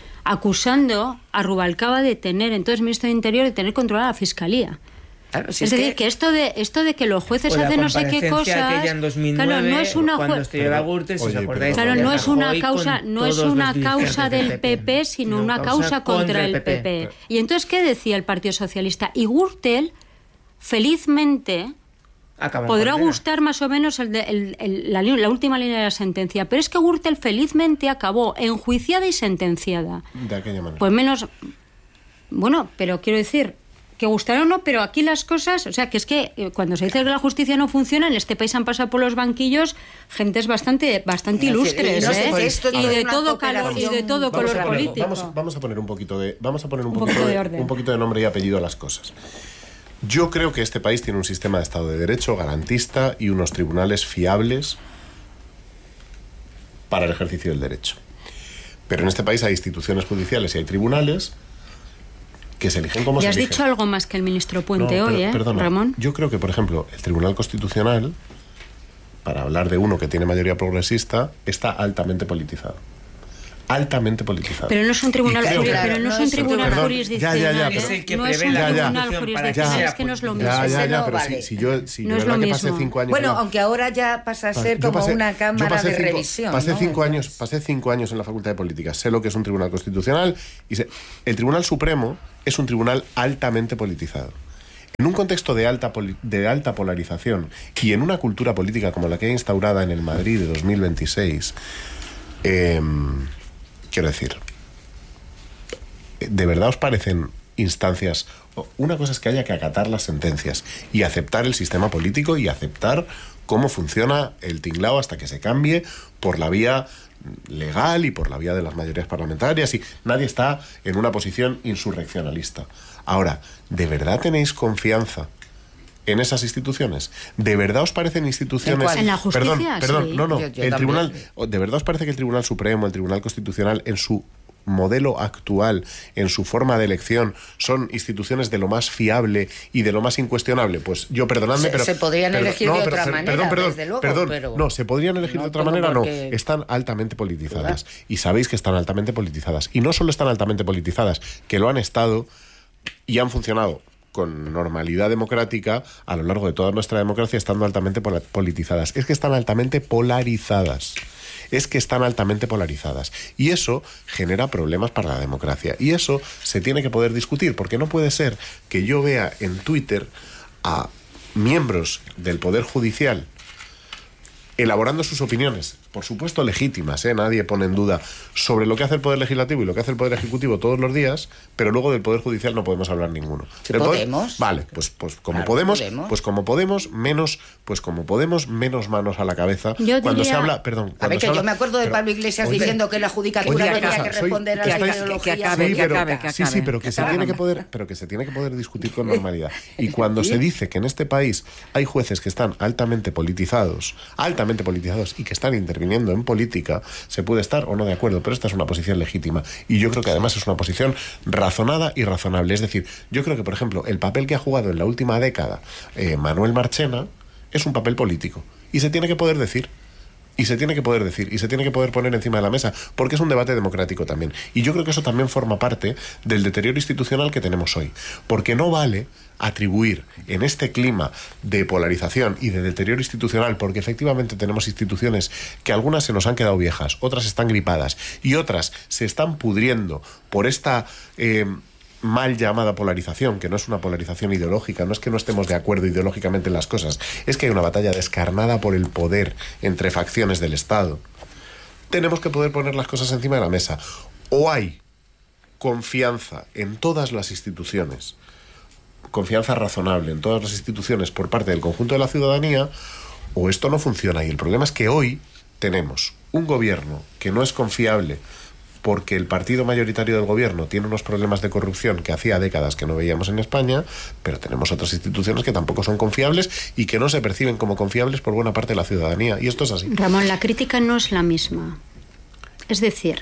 acusando a Rubalcaba de tener, entonces ministro de Interior, de tener controlada la Fiscalía. Claro, si es, es decir, que... que esto de esto de que los jueces hacen no sé qué cosas, en dos mil nueve, claro, no es una cuando estudió Gürtel, si os acordáis, claro, no es una causa, no es una causa del P P, sino una causa contra el P P. Y entonces, ¿qué decía el Partido Socialista? Y Gürtel, felizmente, Acaba podrá gustar más o menos el de, el, el, la, la última línea de la sentencia, pero es que Gürtel felizmente acabó enjuiciada y sentenciada. De aquella manera. Pues menos, bueno, pero quiero decir, que gustará o no, pero aquí las cosas, o sea, que es que cuando se dice que la justicia no funciona, en este país han pasado por los banquillos gentes bastante bastante ilustres, no, ¿eh? Esto y, de todo calor, y de todo vamos color a poner, político. Vamos, vamos a poner un poquito de, vamos a poner un, un poquito, poquito de, de orden. un poquito de nombre y apellido a las cosas. Yo creo que este país tiene un sistema de Estado de Derecho garantista y unos tribunales fiables para el ejercicio del derecho. Pero en este país hay instituciones judiciales y hay tribunales que se eligen como se eligen. Y has dicho algo más que el ministro Puente no, hoy, per- ¿eh, perdona, Ramón? Yo creo que, por ejemplo, el Tribunal Constitucional, para hablar de uno que tiene mayoría progresista, está altamente politizado. Altamente politizado. Pero no es un tribunal, Y creo juri- que- pero no es un tribunal Perdón, jurisdiccional. ya, ya, ya, ¿eh? pero- no es un ya, ya. tribunal jurisdiccional, es que no es lo mismo. Ya, ya, Ese ya, no pero vale. si, si yo, si No de es verdad lo que pasé mismo. cinco años... Bueno, en la- aunque ahora ya pasa a ser Yo como pasé- una yo cámara pasé de cinco- revisión. Pasé ¿no? cinco años, pasé cinco años en la Facultad de Política. Sé lo que es un tribunal constitucional y sé, el Tribunal Supremo es un tribunal altamente politizado. En un contexto de alta, poli- de alta polarización y en una cultura política como la que hay instaurada en el Madrid de dos mil veintiséis, eh, quiero decir, ¿de verdad os parecen instancias? Una cosa es que haya que acatar las sentencias y aceptar el sistema político y aceptar cómo funciona el tinglao hasta que se cambie por la vía legal y por la vía de las mayorías parlamentarias, y nadie está en una posición insurreccionalista. Ahora, ¿de verdad tenéis confianza en esas instituciones? ¿De verdad os parecen instituciones... ¿En cuál? ¿En la justicia? Perdón, perdón, Sí. no, no. Yo- yo el también. tribunal, ¿de verdad os parece que el Tribunal Supremo, el Tribunal Constitucional, en su modelo actual, en su forma de elección, son instituciones de lo más fiable y de lo más incuestionable? Pues yo, perdonadme, Se- pero... se podrían pero- elegir no, de pero- otra per- manera, Perdón, perdón, desde luego, perdón. pero No, se podrían elegir no de otra tengo manera, por no. qué- Están altamente politizadas. Y sabéis que están altamente politizadas. Y no solo están altamente politizadas, que lo han estado y han funcionado con normalidad democrática a lo largo de toda nuestra democracia, estando altamente pola- politizadas. Es que están altamente polarizadas. Es que están altamente polarizadas. Y eso genera problemas para la democracia. Y eso se tiene que poder discutir, porque no puede ser que yo vea en Twitter a miembros del Poder Judicial elaborando sus opiniones, por supuesto legítimas, ¿eh? Nadie pone en duda, sobre lo que hace el Poder Legislativo y lo que hace el Poder Ejecutivo todos los días, pero luego del Poder Judicial no podemos hablar ninguno. Del poder- ¿Podemos? Vale, pues, pues como Claro, podemos, podemos. pues como podemos, menos, pues como podemos, menos manos a la cabeza. Yo cuando diría- se habla, perdón, A cuando ver, se que habla- yo me acuerdo de pero- Pablo Iglesias oye, diciendo que la judicatura oye, tenía cosa, que soy- responder a que la estáis- ideología. Sí, acabe, que pero- acabe, que sí, sí, acabe. pero que se acabe. tiene que poder, pero que se tiene que poder discutir con normalidad. Y cuando se dice que en este país hay jueces que están altamente politizados, altamente politizados y que están interviniendo en política, se puede estar o no de acuerdo, pero esta es una posición legítima. Y yo creo que además es una posición razonada y razonable. Es decir, yo creo que, por ejemplo, el papel que ha jugado en la última década eh, Manuel Marchena es un papel político. Y se tiene que poder decir. Y se tiene que poder decir, y se tiene que poder poner encima de la mesa, porque es un debate democrático también. Y yo creo que eso también forma parte del deterioro institucional que tenemos hoy. Porque no vale atribuir en este clima de polarización y de deterioro institucional, porque efectivamente tenemos instituciones que algunas se nos han quedado viejas, otras están gripadas, y otras se están pudriendo por esta... Eh, mal llamada polarización, que no es una polarización ideológica, no es que no estemos de acuerdo ideológicamente en las cosas, es que hay una batalla descarnada por el poder entre facciones del Estado. Tenemos que poder poner las cosas encima de la mesa. O hay confianza en todas las instituciones, confianza razonable en todas las instituciones por parte del conjunto de la ciudadanía, o esto no funciona. Y el problema es que hoy tenemos un gobierno que no es confiable, porque el partido mayoritario del gobierno tiene unos problemas de corrupción que hacía décadas que no veíamos en España, pero tenemos otras instituciones que tampoco son confiables y que no se perciben como confiables por buena parte de la ciudadanía. Y esto es así. Ramón, la crítica no es la misma. Es decir,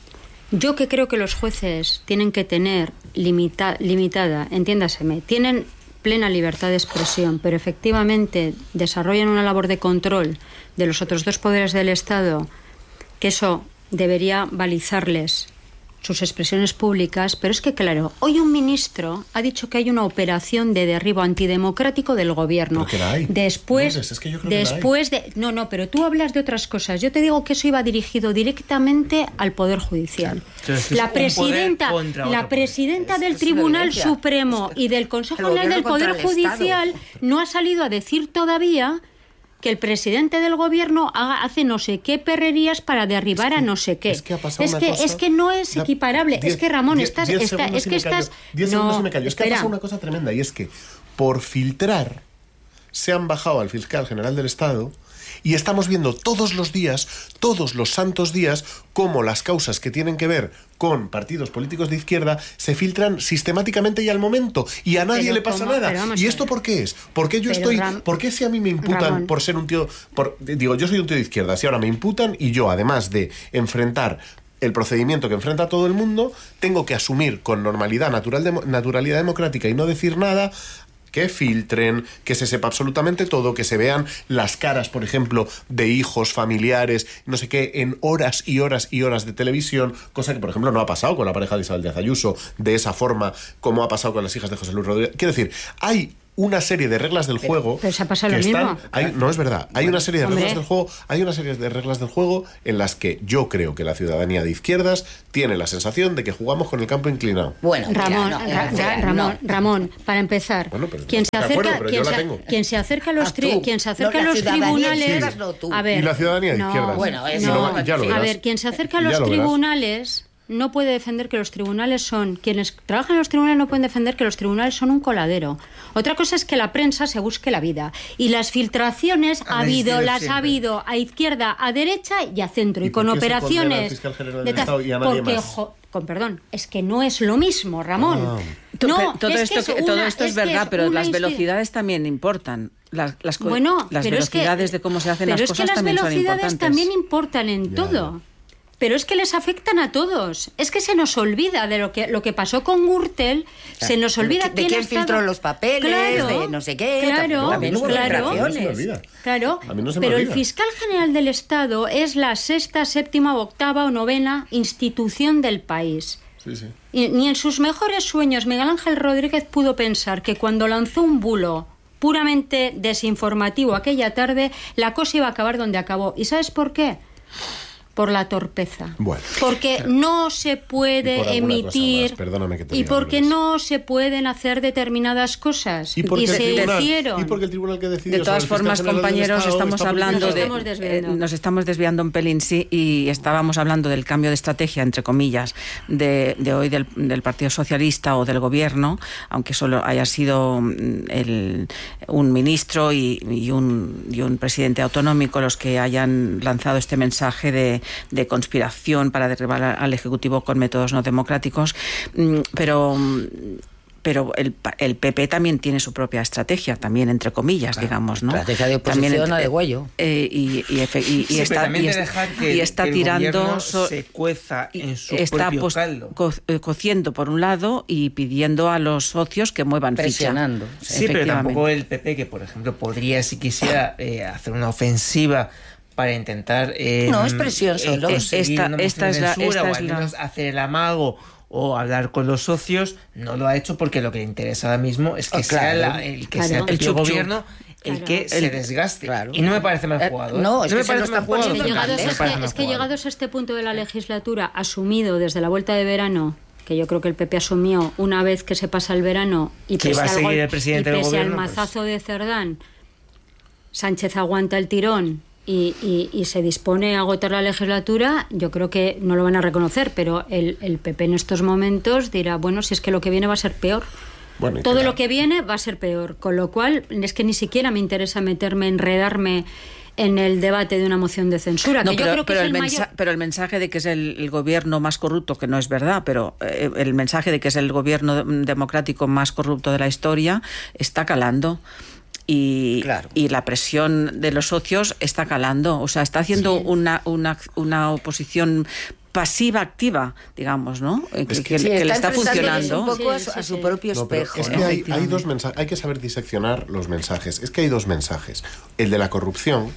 yo que creo que los jueces tienen que tener limita, limitada, entiéndaseme, tienen plena libertad de expresión, pero efectivamente desarrollan una labor de control de los otros dos poderes del Estado, que eso debería balizarles sus expresiones públicas, pero es que, claro, hoy un ministro ha dicho que hay una operación de derribo antidemocrático del gobierno. Pero que la hay. Después, Lourdes, es que yo creo que la hay. después de... No, no, pero tú hablas de otras cosas. Yo te digo que eso iba dirigido directamente al Poder Judicial. Claro, es que es La un presidenta, poder contra la otro presidenta del es Tribunal violencia. Supremo y del Consejo el General del gobierno Poder contra el Judicial Estado. no ha salido a decir todavía que el presidente del gobierno haga, hace no sé qué perrerías para derribar Es que- a no sé qué. es que ha pasado es una que, cosa- es que no es Da- equiparable. diez- es que, Ramón, diez- estás... diez está- segundos es y que me callo. estás... Diez no, segundos y me callo. Es que ha espera. pasado una cosa tremenda, y es que por filtrar se han bajado al fiscal general del Estado Y estamos viendo todos los días, todos los santos días, cómo las causas que tienen que ver con partidos políticos de izquierda se filtran sistemáticamente y al momento, y a nadie pero le pasa ¿cómo? nada. ¿Y esto por qué es? ¿Por qué yo pero estoy, Ram... por qué si a mí me imputan Ramón. por ser un tío, por, digo, yo soy un tío de izquierda, si ahora me imputan y yo, además de enfrentar el procedimiento que enfrenta todo el mundo, tengo que asumir con normalidad, natural de, naturalidad democrática y no decir nada, que filtren, que se sepa absolutamente todo, que se vean las caras, por ejemplo, de hijos, familiares, no sé qué, en horas y horas y horas de televisión, cosa que, por ejemplo, no ha pasado con la pareja de Isabel Díaz Ayuso, de esa forma como ha pasado con las hijas de José Luis Rodríguez. Quiero decir, hay una serie de reglas del juego. Pero se ha pasado que lo están, mismo. hay, no es verdad. Hay una serie de Hombre. reglas del juego. Hay una serie de reglas del juego en las que yo creo que la ciudadanía de izquierdas tiene la sensación de que jugamos con el campo inclinado. Bueno, Ramón, ya, no, Ra- ya, Ra- Ramón, no. Ramón, para empezar, Bueno, pero quien se de acuerdo, acerca, pero quien yo la se, tengo. quien se acerca a los Ah, tri- tú. quien se acerca No, a la los ciudadanía de tribunales, izquierdas, no, tú. a ver, Y la ciudadanía de no, izquierdas. Bueno, eso no, ya lo a verás. ver, quien se acerca a Ya los lo verás. tribunales no puede defender que los tribunales son... Quienes trabajan en los tribunales no pueden defender que los tribunales son un coladero. Otra cosa es que la prensa se busque la vida. Y las filtraciones ha Habéis habido, dicho las siempre. ha habido a izquierda, a derecha y a centro. Y, ¿Y con por qué se condena al operaciones... fiscal general de del tal- Estado y a nadie porque, más? jo- con perdón, es que no es lo mismo, Ramón. Ah. No, todo, es esto, que que- es todo una- esto es, es que verdad, es pero una las insti- velocidades también importan. Las, las, co- Bueno, las pero es que- velocidades de cómo se hacen pero las es cosas que las también son velocidades importantes. también importan en todo. Pero es que les afectan a todos. Es que se nos olvida de lo que lo que pasó con Gürtel, se nos olvida de quién, quién ha estado- filtró los papeles, Claro, de no sé qué. Claro, también hubo claro, filtraciones. A mí no se me olvida. claro. A mí no se me Pero el olvida. fiscal general del Estado es la sexta, séptima, octava o novena institución del país. Sí, sí. Y ni en sus mejores sueños Miguel Ángel Rodríguez pudo pensar que cuando lanzó un bulo puramente desinformativo aquella tarde, la cosa iba a acabar donde acabó. ¿Y sabes por qué? Por la torpeza. Bueno. Porque no se Y por puede alguna emitir cosa más, perdóname que te y diga, porque Lourdes. no se pueden hacer determinadas cosas. ¿Y porque, se el tribunal, hicieron. y porque el tribunal que decidió De todas sobre el fiscal formas, general del compañeros, Estado estamos está hablando politizado? de... Nos estamos desviando. eh, nos estamos desviando un pelín, sí, y estábamos hablando del cambio de estrategia, entre comillas, de, de hoy del, del Partido Socialista o del Gobierno, aunque solo haya sido mm, el, un ministro y, y, un, y un presidente autonómico los que hayan lanzado este mensaje de, de conspiración para derribar al Ejecutivo con métodos no democráticos, mm, pero... Pero el, el P P también tiene su propia estrategia, también entre comillas, Claro, digamos, ¿no? estrategia de oposición También, a de Goyo. Eh, y, y, efe- y- y Sí, pero está, también y de es- dejar que, y está que el tirando... gobierno so- se cueza en su está propio pos- caldo. co- eh, cociendo por un lado y pidiendo a los socios que muevan Presionando. ficha. Sí, pero Efectivamente. tampoco el P P, que por ejemplo podría, si quisiera, eh, hacer una ofensiva para intentar eh, No, es presión solo. conseguir Esta- una moción esta de es la- censura, esta o es al la- menos hacer el amago o hablar con los socios, no lo ha hecho porque lo que le interesa ahora mismo es que Ah, sea claro. la- el que Claro. sea el El propio chup chup. gobierno el Claro. que se El- desgaste. Claro. Y no me parece mal Eh, jugado. no, ¿eh? es que me se lo parece están mal jugado. poniendo Es que en llegados, No me a este, parece mal es que jugado. llegados a este punto de la legislatura, asumido desde la vuelta de verano, que yo creo que el P P asumió una vez que se pasa el verano y Que pese, va a al, seguir gol- el presidente y del pese al gobierno, pues. mazazo de Cerdán, Sánchez aguanta el tirón y, y- y se dispone a agotar la legislatura, yo creo que no lo van a reconocer, pero el, el P P en estos momentos dirá, bueno, si es que lo que viene va a ser peor. Bueno, y Todo que lo la- que viene va a ser peor, con lo cual es que ni siquiera me interesa meterme, enredarme en el debate de una moción de censura, No, que yo pero, creo que pero es el el mensa- mayor... pero el mensaje de que es el, el gobierno más corrupto, que no es verdad, pero eh, el mensaje de que es el gobierno democrático más corrupto de la historia está calando. Y, Claro. y la presión de los socios está calando. O sea, está haciendo Sí. una, una, una oposición pasiva-activa, digamos, ¿no? Eh, Que, Es que que- le- Sí, que le está está enfrentándoles funcionando. un poco a Sí, su, sí, a su sí. propio No, pero espejo. es que ¿no? hay, hay Efectivamente. dos mensajes, hay que saber diseccionar los mensajes. Es que hay dos mensajes. El de la corrupción,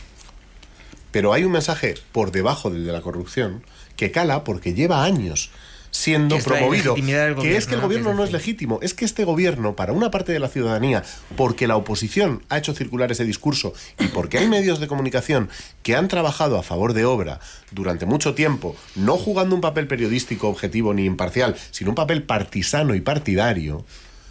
pero hay un mensaje por debajo del de la corrupción que cala porque lleva años siendo Que es la promovido, ilegitimidad del que es que el gobierno, gobierno ¿no? no Es es decir. legítimo, es que este gobierno, para una parte de la ciudadanía, porque la oposición ha hecho circular ese discurso y porque hay medios de comunicación que han trabajado a favor de obra durante mucho tiempo, no jugando un papel periodístico objetivo ni imparcial, sino un papel partisano y partidario,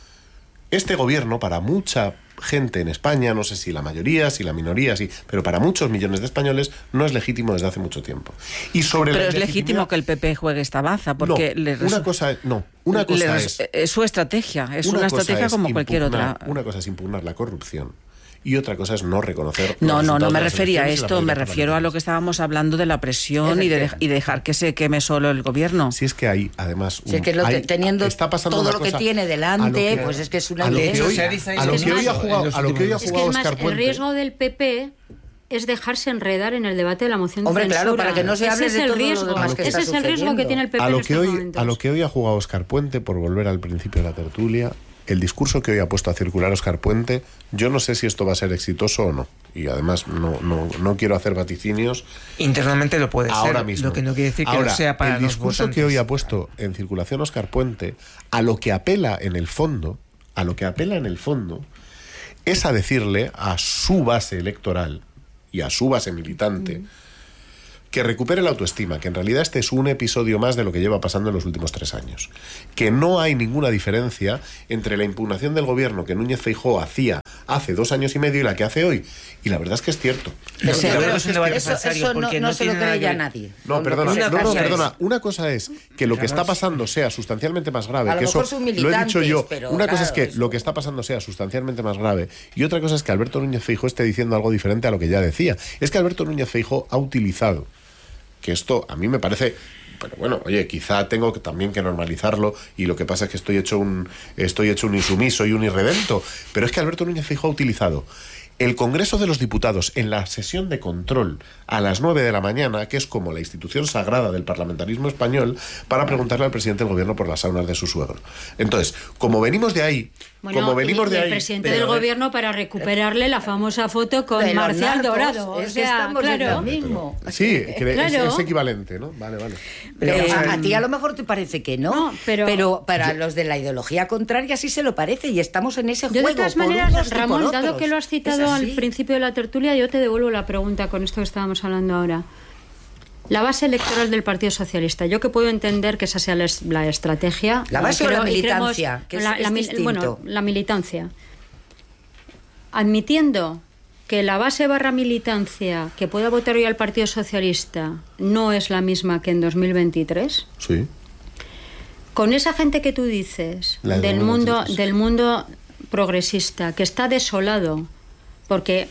este gobierno, para mucha gente en España, no sé si la mayoría, si la minoría, sí, pero para muchos millones de españoles no es legítimo desde hace mucho tiempo. Y sobre Pero la es legítimo ilegitimidad- que el P P juegue esta baza, porque no, le res- una cosa es, no, una cosa le res- es es su estrategia, es una, cosa estrategia es como cualquier impugnar- otra. Una cosa es impugnar la corrupción y otra cosa es no reconocer. No, no, no me refería a esto, me refiero a lo que estábamos hablando de la presión y de, y de dejar que se queme solo el gobierno. Si es que hay, además, un, si es que lo hay, que, teniendo está pasando todo lo cosa, que tiene delante, que, pues es que es una a lo que idea. hoy, a lo que hoy ha jugado, a lo que hoy ha jugado es que Óscar más, Puente. El riesgo del P P es dejarse enredar en el debate de la moción de Hombre, censura. claro, para que no se hable ese de es el todo riesgo. lo demás que Ese está es el riesgo que tiene el P P a lo en que estos hoy, momentos. A lo que hoy ha jugado Óscar Puente, por volver al principio de la tertulia, el discurso que hoy ha puesto a circular Óscar Puente, yo no sé si esto va a ser exitoso o no. Y además no, no, no quiero hacer vaticinios. Internamente lo puede ahora ser, mismo. Lo que no quiere decir que ahora, no sea para el los discurso votantes. que hoy ha puesto en circulación Óscar Puente, a lo que apela en el fondo, a lo que apela en el fondo, es a decirle a su base electoral y a su base militante mm. que recupere la autoestima, que en realidad este es un episodio más de lo que lleva pasando en los últimos tres años. Que no hay ninguna diferencia entre la impugnación del gobierno que Núñez Feijóo hacía hace dos años y medio y la que hace hoy. Y la verdad es que es cierto. Pero sí, pero es un debate eso, eso no, no, no se lo cree ya nadie. No, perdona, no, no, perdona. Una cosa es que lo que está pasando sea sustancialmente más grave, que eso lo he dicho yo. Una cosa es que lo que está pasando sea sustancialmente más grave y otra cosa es que Alberto Núñez Feijóo esté diciendo algo diferente a lo que ya decía. Es que Alberto Núñez Feijóo ha utilizado, que esto a mí me parece, pero bueno, oye, quizá tengo que, también que normalizarlo y lo que pasa es que estoy hecho un estoy hecho un insumiso y un irredento, pero es que Alberto Núñez Feijóo ha utilizado el Congreso de los Diputados en la sesión de control a las nueve de la mañana, que es como la institución sagrada del parlamentarismo español, para preguntarle al presidente del gobierno por las saunas de su suegro. Entonces, como venimos de ahí, bueno, como venimos de el ahí... El presidente del gobierno para recuperarle la famosa foto con pero Marcial narcos, Dorado. Es o sea, que estamos claro. en lo mismo. Sí, que claro. es, es equivalente, ¿no? Vale, vale. Pero eh, a, a ti a lo mejor te parece que no, no pero, pero para yo, los de la ideología contraria sí se lo parece y estamos en ese yo juego. De todas por maneras, unos Ramón, por dado otros. que lo has citado al principio de la tertulia, yo te devuelvo la pregunta con esto que estábamos hablando ahora. La base electoral del Partido Socialista, yo que puedo entender que esa sea la, la estrategia. La base creo, o la militancia, creemos, que es, la, es la, distinto. Bueno, la militancia. Admitiendo que la base barra militancia que pueda votar hoy al Partido Socialista no es la misma que en dos mil veintitrés. Sí. Con esa gente que tú dices, la del mundo, del mundo progresista, que está desolado porque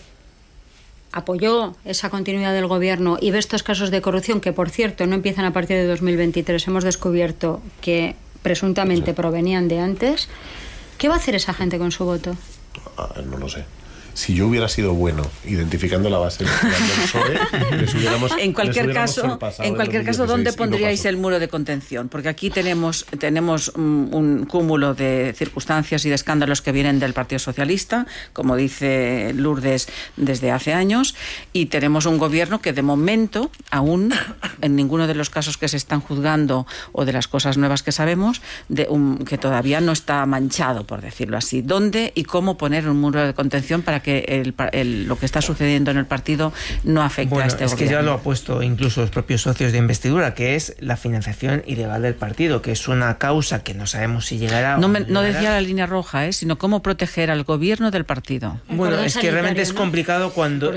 apoyó esa continuidad del gobierno y ve estos casos de corrupción que, por cierto, no empiezan a partir de dos mil veintitrés, hemos descubierto que presuntamente sí. provenían de antes, ¿qué va a hacer esa gente con su voto? Ah, no lo sé. Si yo hubiera sido bueno identificando la base del P S O E, les hubiéramos en cualquier les caso, en cualquier caso, ¿dónde pondríais no el muro de contención? Porque aquí tenemos tenemos un, un cúmulo de circunstancias y de escándalos que vienen del Partido Socialista, como dice Lourdes, desde hace años, y tenemos un gobierno que de momento, aún en ninguno de los casos que se están juzgando o de las cosas nuevas que sabemos, de un, que todavía no está manchado, por decirlo así. ¿Dónde y cómo poner un muro de contención para que el, el, lo que está sucediendo en el partido no afecte bueno, a este es gobierno? Que ya lo ha puesto incluso los propios socios de investidura, que es la financiación ilegal del partido, que es una causa que no sabemos si llegará no o me, no, no llegará. decía la línea roja, ¿eh? Sino cómo proteger al gobierno del partido. Bueno, es que realmente es complicado ¿no? cuando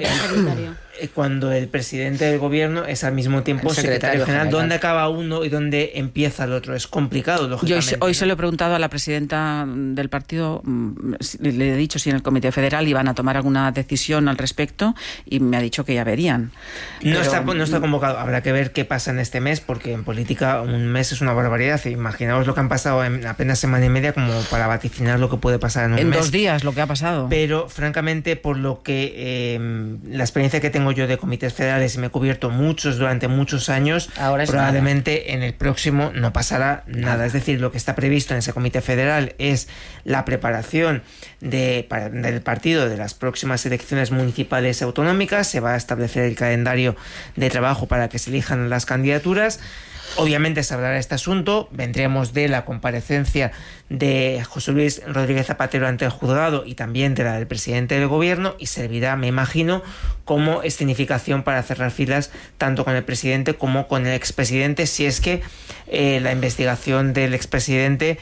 cuando el presidente del gobierno es al mismo tiempo el secretario, secretario general. general. ¿Dónde acaba uno y dónde empieza el otro? Es complicado, lógicamente. Yo hoy, hoy se lo he preguntado a la presidenta del partido, le he dicho si en el Comité Federal iban a tomar alguna decisión al respecto y me ha dicho que ya verían. No, Pero, está, no está convocado. Habrá que ver qué pasa en este mes, porque en política un mes es una barbaridad. Imaginaos lo que han pasado en apenas semana y media como para vaticinar lo que puede pasar en un en mes. En dos días lo que ha pasado. Pero, francamente, por lo que eh, la experiencia que tengo yo de comités federales y me he cubierto muchos durante muchos años, Ahora probablemente nada. en el próximo no pasará nada. nada. Es decir, lo que está previsto en ese comité federal es la preparación de, para, del partido de las próximas elecciones municipales y autonómicas. Se va a establecer el calendario de trabajo para que se elijan las candidaturas. Obviamente se hablará de este asunto, vendremos de la comparecencia de José Luis Rodríguez Zapatero ante el juzgado y también de la del presidente del gobierno y servirá, me imagino, como escenificación para cerrar filas tanto con el presidente como con el expresidente, si es que eh, la investigación del expresidente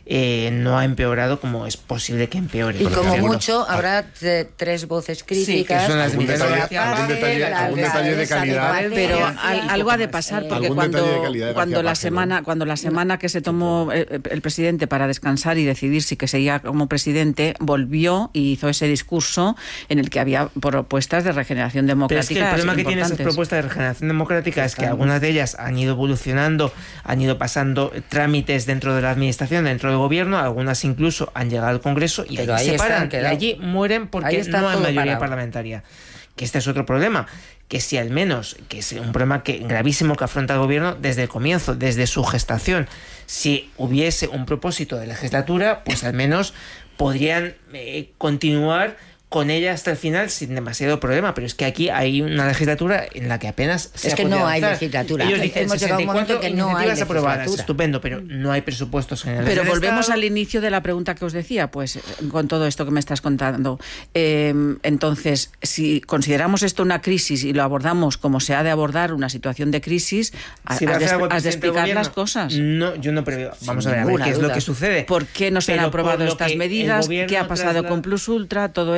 eh, no ha empeorado como es posible que empeore. Y como mucho habrá de, tres voces críticas. Sí, que son las algún detalle, algún detalle, algún detalle de calidad. Pero al, algo ha de pasar, porque cuando, cuando la semana, cuando la semana que se tomó el, el presidente para descansar y decidir si que seguía como presidente, volvió y hizo ese discurso en el que había propuestas de regeneración democrática. Pero es que el problema que tiene esas propuestas de regeneración democrática es que algunas de ellas han ido evolucionando, han ido pasando trámites dentro de la administración, dentro del gobierno, algunas incluso han llegado al Congreso y pero allí ahí se paran, están, y allí mueren porque no hay mayoría parado. parlamentaria. Que este es otro problema, que si al menos, que es un problema que, gravísimo que afronta el gobierno desde el comienzo, desde su gestación, si hubiese un propósito de legislatura, pues al menos podrían eh, continuar con ella hasta el final sin demasiado problema, pero es que aquí hay una legislatura en la que apenas se es ha que podido no hay avanzar. legislatura. Ellos dicen hemos llegado a un momento que no hay legislatura. Aprobadas, estupendo, pero no hay presupuestos generales. Pero del volvemos Estado. al inicio de la pregunta que os decía, pues con todo esto que me estás contando. Eh, entonces, si consideramos esto una crisis y lo abordamos como se ha de abordar una situación de crisis, Si has, va a de, hacer algo el has de presidente del explicar gobierno, las cosas. No, yo no preveo. Vamos Sin a ver, a ver ninguna qué es duda. lo que sucede. ¿Por qué no se han Pero aprobado por lo estas que el medidas? gobierno ¿Qué ha pasado trasla- con Plus Ultra? Todo